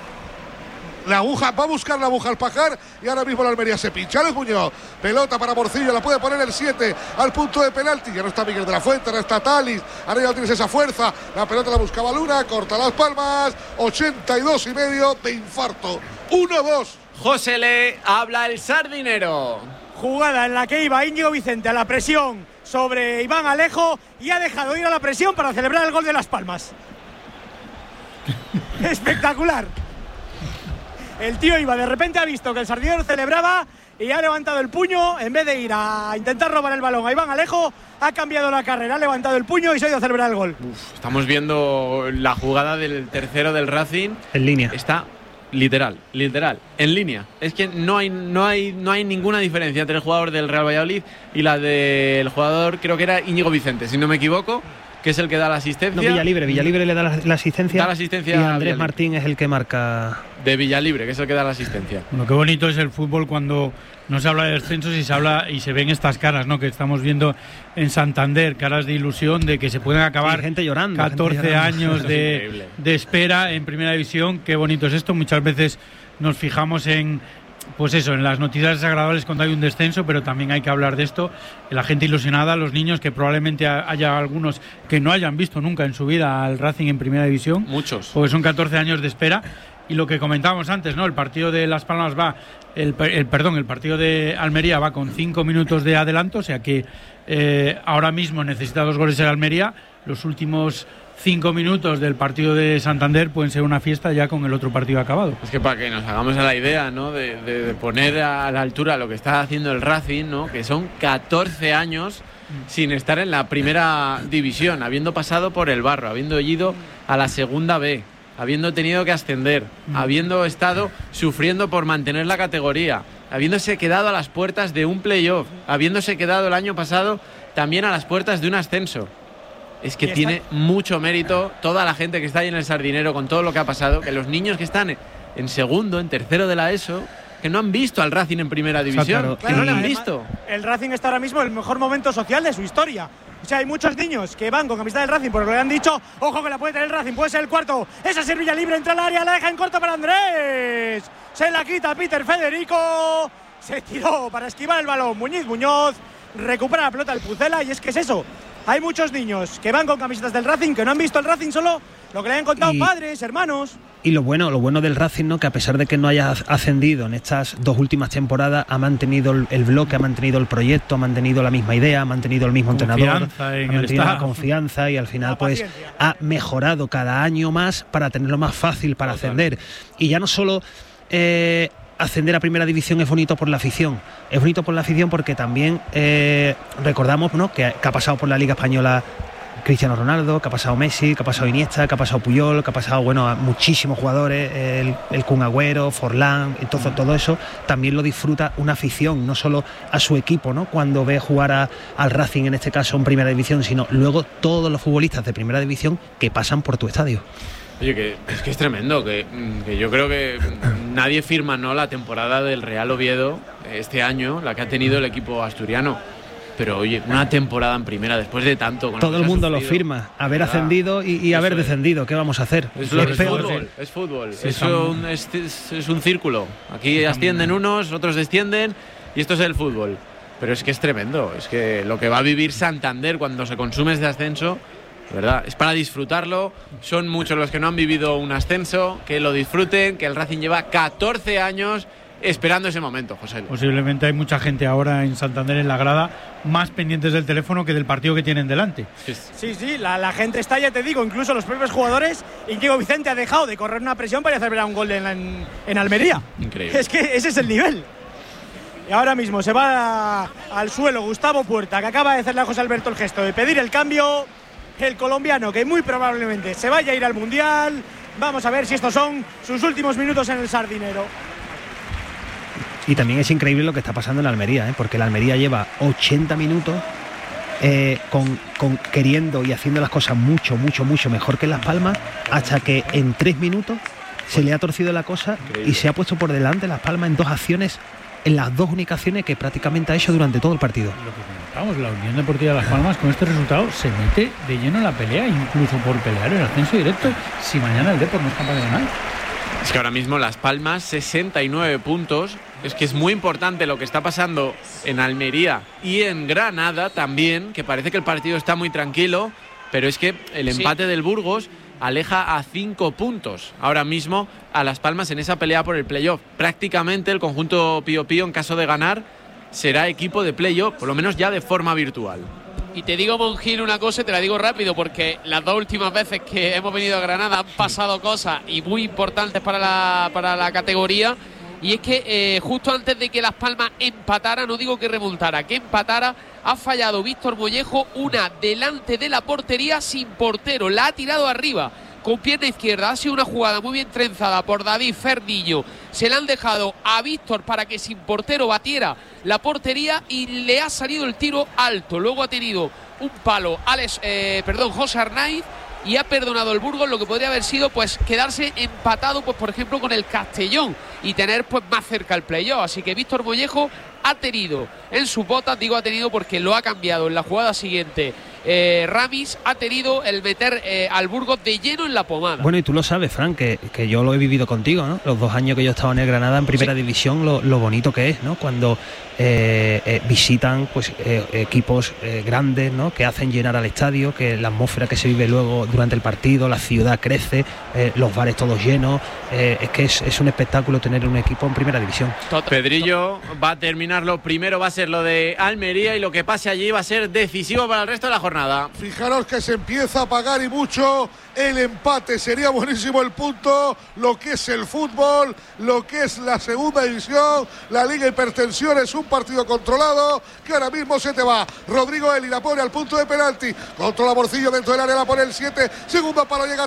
la aguja, va a buscar la aguja al Pajar y ahora mismo la Almería se pincha. Le Muñoz, pelota para Morcillo, la puede poner el 7 al punto de penalti. Ya no está Miguel de la Fuente, ahora está Talis, ahora ya no tienes esa fuerza. La pelota la buscaba Luna, corta Las Palmas, 82,5 de infarto. 1-2. José Le habla el Sardinero. Jugada en la que iba Íñigo Vicente a la presión sobre Iván Alejo y ha dejado ir a la presión para celebrar el gol de Las Palmas. Espectacular. El tío iba, de repente ha visto que el Sardinero celebraba y ha levantado el puño. En vez de ir a intentar robar el balón a Iván Alejo, ha cambiado la carrera, ha levantado el puño y se ha ido a celebrar el gol. Estamos viendo la jugada del tercero del Racing. En línea. Está literal, en línea. Es que no hay ninguna diferencia entre el jugador del Real Valladolid y la del jugador, creo que era Íñigo Vicente, si no me equivoco, que es el que da la asistencia. No, Villalibre le da la asistencia. Da la asistencia y Andrés Villalibre. Martín es el que marca. De Villalibre, que es el que da la asistencia. Bueno, qué bonito es el fútbol cuando no se habla de descensos y se habla y se ven estas caras, ¿no? Que estamos viendo en Santander, caras de ilusión de que se pueden acabar, sí, gente llorando, 14 años de espera en Primera División. Qué bonito es esto. Muchas veces nos fijamos en, pues eso, en las noticias desagradables cuando hay un descenso, pero también hay que hablar de esto. La gente ilusionada, los niños, que probablemente haya algunos que no hayan visto nunca en su vida al Racing en Primera División. Muchos. Porque son 14 años de espera. Y lo que comentábamos antes, ¿no? El partido de Las Palmas va, el partido de Almería va con 5 minutos de adelanto, o sea que ahora mismo necesita 2 goles el Almería. Los últimos 5 minutos del partido de Santander pueden ser una fiesta ya con el otro partido acabado. Es que para que nos hagamos a la idea, ¿no? De poner a la altura lo que está haciendo el Racing, ¿no? Que son 14 años sin estar en la Primera División, habiendo pasado por el barro, habiendo ido a la Segunda B, habiendo tenido que ascender, habiendo estado sufriendo por mantener la categoría, habiéndose quedado a las puertas de un playoff, habiéndose quedado el año pasado también a las puertas de un ascenso. Es que tiene mucho mérito toda la gente que está ahí en el Sardinero con todo lo que ha pasado, que los niños que están en segundo, en tercero de la ESO, que no han visto al Racing en Primera División, que no lo han visto. El Racing está ahora mismo en el mejor momento social de su historia. O sea, hay muchos niños que van con camiseta del Racing porque le han dicho, ojo que la puede tener el Racing, puede ser el cuarto. Esa servilla libre, entra al área, la deja en corto para Andrés. Se la quita Peter Federico. Se tiró para esquivar el balón Muñoz, recupera la pelota el Pucela y es que es eso. Hay muchos niños que van con camisetas del Racing que no han visto el Racing, solo lo que le han contado padres, hermanos. Y lo bueno del Racing, ¿no? Que a pesar de que no haya ascendido en estas 2 últimas temporadas, ha mantenido el bloque, ha mantenido el proyecto, ha mantenido la misma idea, ha mantenido el mismo entrenador, ha mantenido la confianza y al final pues ha mejorado cada año más para tenerlo más fácil para ascender. Y ya no solo ascender a Primera División es bonito por la afición, es bonito por la afición porque también recordamos, ¿no? que ha pasado por la Liga Española Cristiano Ronaldo, que ha pasado Messi, que ha pasado Iniesta, que ha pasado Puyol, que ha pasado, bueno, a muchísimos jugadores, el Kun Agüero, Forlán, entonces todo eso también lo disfruta una afición, no solo a su equipo, ¿no? Cuando ve jugar al Racing, en este caso en Primera División, sino luego todos los futbolistas de Primera División que pasan por tu estadio. Oye, que es tremendo, que yo creo que nadie firma, ¿no?, la temporada del Real Oviedo este año, la que ha tenido el equipo asturiano. Pero oye, una temporada en primera después de tanto. Todo el mundo lo firma, haber ascendido y haber descendido. ¿Qué vamos a hacer? Es fútbol. Es un círculo. Aquí ascienden unos, otros descienden y esto es el fútbol. Pero es que es tremendo. Es que lo que va a vivir Santander cuando se consume este ascenso, ¿verdad? Es para disfrutarlo. Son muchos los que no han vivido un ascenso, que lo disfruten, que el Racing lleva 14 años esperando ese momento, José. Posiblemente hay mucha gente ahora en Santander en la grada más pendientes del teléfono que del partido que tienen delante. Sí, la gente está, ya te digo, incluso los propios jugadores. Íñigo Vicente ha dejado de correr una presión para ir a celebrar un gol en Almería. Increíble. Es que ese es el nivel. Y ahora mismo se va al suelo Gustavo Puerta, que acaba de hacerle a José Alberto el gesto de pedir el cambio. El colombiano, que muy probablemente se vaya a ir al Mundial. Vamos a ver si estos son sus últimos minutos en el Sardinero. Y también es increíble lo que está pasando en la Almería, porque la Almería lleva 80 minutos con queriendo y haciendo las cosas mucho mejor que en Las Palmas, hasta que en 3 minutos se le ha torcido la cosa y se ha puesto por delante Las Palmas en 2 acciones, en las 2 únicas acciones que prácticamente ha hecho durante todo el partido. Lo que comentamos, la Unión Deportiva Las Palmas con este resultado se mete de lleno en la pelea, incluso por pelear el ascenso directo, si mañana el Depor no es capaz de ganar. Es que ahora mismo Las Palmas, 69 puntos. Es que es muy importante lo que está pasando en Almería y en Granada también, que parece que el partido está muy tranquilo, pero es que el empate del Burgos aleja a 5 puntos ahora mismo a Las Palmas en esa pelea por el playoff. Prácticamente el conjunto Pío Pío, en caso de ganar, será equipo de playoff, por lo menos ya de forma virtual. Y te digo, Monjil, una cosa y te la digo rápido, porque las 2 últimas veces que hemos venido a Granada han pasado cosas y muy importantes para la categoría. y es que justo antes de que Las Palmas empatara, no digo que remontara, que empatara, ha fallado Víctor Mollejo una delante de la portería sin portero, la ha tirado arriba con pierna izquierda. Ha sido una jugada muy bien trenzada por David Ferniño. Se la han dejado a Víctor para que sin portero batiera la portería y le ha salido el tiro alto. Luego ha tenido un palo José Arnaiz y ha perdonado el Burgos lo que podría haber sido pues quedarse empatado, pues por ejemplo con el Castellón y tener pues más cerca el playoff. Así que Víctor Mollejo ha tenido en sus botas, digo ha tenido porque lo ha cambiado en la jugada siguiente, Ramis, ha tenido el meter al Burgos de lleno en la pomada. Bueno, y tú lo sabes, Fran, que yo lo he vivido contigo, ¿no? Los 2 años que yo he estado en el Granada en primera división, lo bonito que es, ¿no? Cuando visitan pues equipos grandes, ¿no? Que hacen llenar al estadio, que la atmósfera que se vive luego durante el partido, la ciudad crece, los bares todos llenos, es que es un espectáculo tener un equipo en primera división. Pedrillo va a terminar lo primero, va a ser lo de Almería, y lo que pase allí va a ser decisivo para el resto de la jornada. Fijaros que se empieza a pagar y mucho el empate, sería buenísimo el punto, lo que es el fútbol, lo que es la segunda división, la Liga Hipertensión, es un partido controlado que ahora mismo se te va. Rodrigo Eli la pone al punto de penalti, controla Morcillo dentro del área, la pone el 7, segundo palo, llega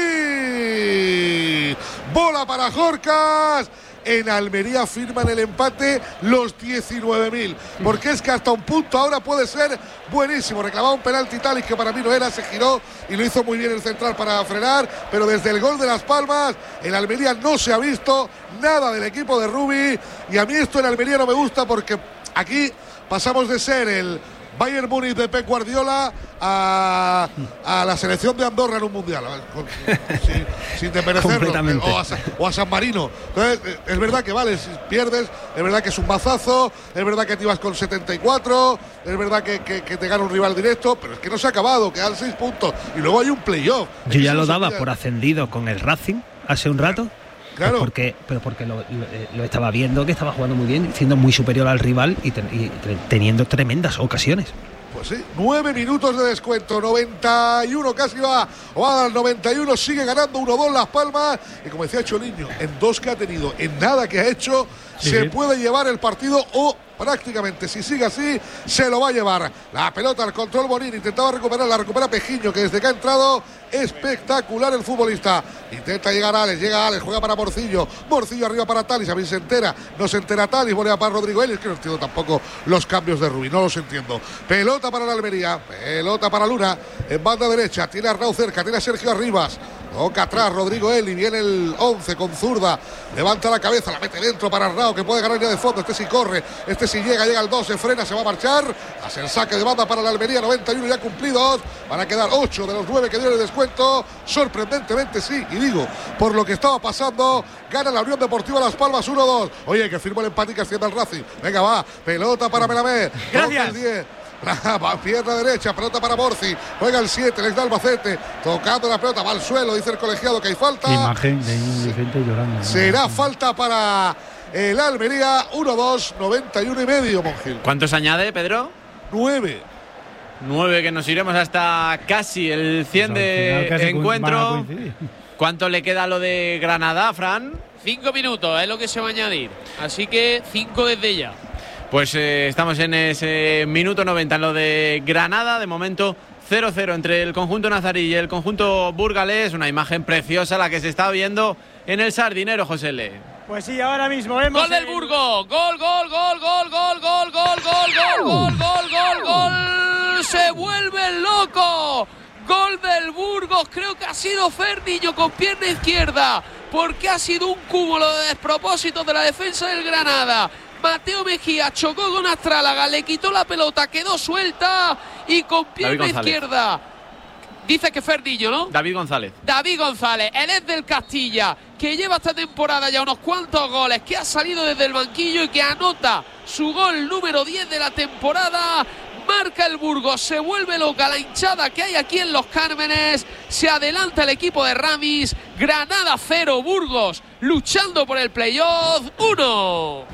Talí, bola para Jorcas. En Almería firman el empate los 19.000, porque es que hasta un punto ahora puede ser buenísimo. Reclamaba un penalti Talis que para mí no era, se giró y lo hizo muy bien el central para frenar, pero desde el gol de Las Palmas en Almería no se ha visto nada del equipo de Rubi, y a mí esto en Almería no me gusta, porque aquí pasamos de ser el Bayern Múnich de Pep Guardiola a la selección de Andorra en un mundial, sin desmerecerlo, o a San Marino. Entonces, es verdad que vale, si pierdes, es verdad que es un mazazo, es verdad que te ibas con 74, es verdad que te gana un rival directo, pero es que no se ha acabado, quedan 6 puntos y luego hay un playoff. Yo ya lo daba por ascendido con el Racing hace un rato. Claro. Porque lo estaba viendo, que estaba jugando muy bien, siendo muy superior al rival y teniendo tremendas ocasiones. Pues sí, 9 minutos de descuento, 91 casi va al 91, sigue ganando 1-2 Las Palmas, y como decía Choliño, en 2 que ha tenido, en nada que ha hecho, se puede llevar el partido, o prácticamente, si sigue así, se lo va a llevar. La pelota al control, Bonín intentaba recuperar, la recupera Pejiño, que desde que ha entrado, espectacular el futbolista. Intenta llegar Alex, llega Alex, juega para Morcillo arriba para Talis, a mí se entera, no se entera Talis, volea para Rodrigo Eli, es que no entiendo tampoco los cambios de Rubí, no los entiendo. Pelota para la Almería, pelota para Luna, en banda derecha, tiene a Arnau cerca, tiene a Sergio Arribas. Toca atrás Rodrigo Eli, viene el 11 con zurda, levanta la cabeza, la mete dentro para Arnau, que puede ganar ya de fondo. Este sí corre, este sí llega el 2, se frena, se va a marchar, hace el saque de banda para la Almería, 91 ya cumplidos, van a quedar 8 de los 9 que dio el descuento, sorprendentemente sí, y digo, por lo que estaba pasando, gana la Unión Deportiva Las Palmas 1-2, oye, que firmó el empate y que ascienda el Racing, venga va, pelota para Melamed, gracias. El 10. Pierna derecha, pelota para Borci, juega el 7, les da Albacete, tocando la pelota, va al suelo, dice el colegiado que hay falta. Imagen de gente llorando. Será falta para el Almería, 1-2, 91 y medio, Monjil. ¿Cuántos añade, Pedro? 9, que nos iremos hasta casi el 100 de encuentro. ¿Cuánto le queda a lo de Granada, Fran? 5 minutos es lo que se va a añadir, así que 5 desde ya. Pues estamos en ese minuto 90 en lo de Granada. De momento 0-0 entre el conjunto nazarí y el conjunto burgalés. Una imagen preciosa la que se está viendo en el Sardinero, José L. Pues sí, ahora mismo vemos gol del Burgos, gol, se vuelve loco. Gol del Burgos, creo que ha sido Ferniño con pierna izquierda, porque ha sido un cúmulo de despropósitos de la defensa del Granada. Mateo Mejía chocó con Astrálaga, le quitó la pelota, quedó suelta y con pierna izquierda. Dice que Ferniño, ¿no? David González, él es del Castilla, que lleva esta temporada ya unos cuantos goles, que ha salido desde el banquillo y que anota su gol número 10 de la temporada. Marca el Burgos, se vuelve loca la hinchada que hay aquí en Los Cármenes, se adelanta el equipo de Ramis, Granada 0, Burgos luchando por el playoff 1.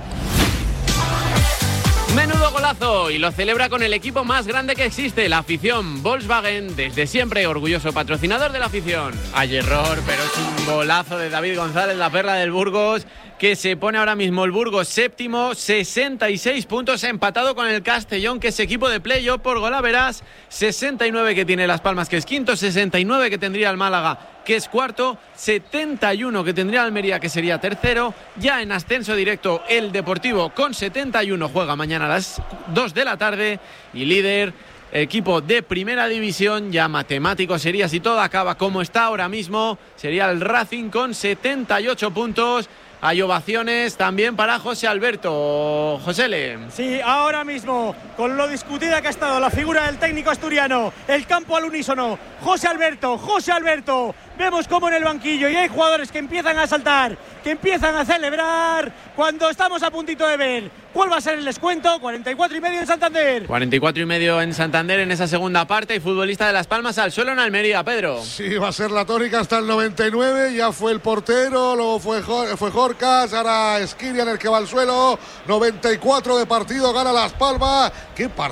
Menudo golazo, y lo celebra con el equipo más grande que existe, la afición. Volkswagen, desde siempre orgulloso patrocinador de la afición. Hay error, pero es un golazo de David González, la perla del Burgos, que se pone ahora mismo el Burgos séptimo, 66 puntos, empatado con el Castellón, que es equipo de playoff por golaveras, 69 que tiene Las Palmas, que es quinto, 69 que tendría el Málaga, que es cuarto, 71 que tendría Almería, que sería tercero. Ya en ascenso directo el Deportivo con 71 juega mañana a las 2 de la tarde y líder equipo de primera división, ya matemático sería si todo acaba como está ahora mismo, sería el Racing con 78 puntos. Hay ovaciones también para José Alberto. Josele. Sí, ahora mismo, con lo discutida que ha estado la figura del técnico asturiano, el campo al unísono. José Alberto. Vemos como en el banquillo y hay jugadores que empiezan a saltar, que empiezan a celebrar cuando estamos a puntito de ver cuál va a ser el descuento. 44,5 en Santander. 44,5 en Santander en esa segunda parte. Y futbolista de Las Palmas al suelo en Almería, Pedro. Sí, va a ser la tónica hasta el 99. Ya fue el portero, luego fue Jorcas, ahora Esquirian el que va al suelo. 94 de partido, gana Las Palmas. Qué partido.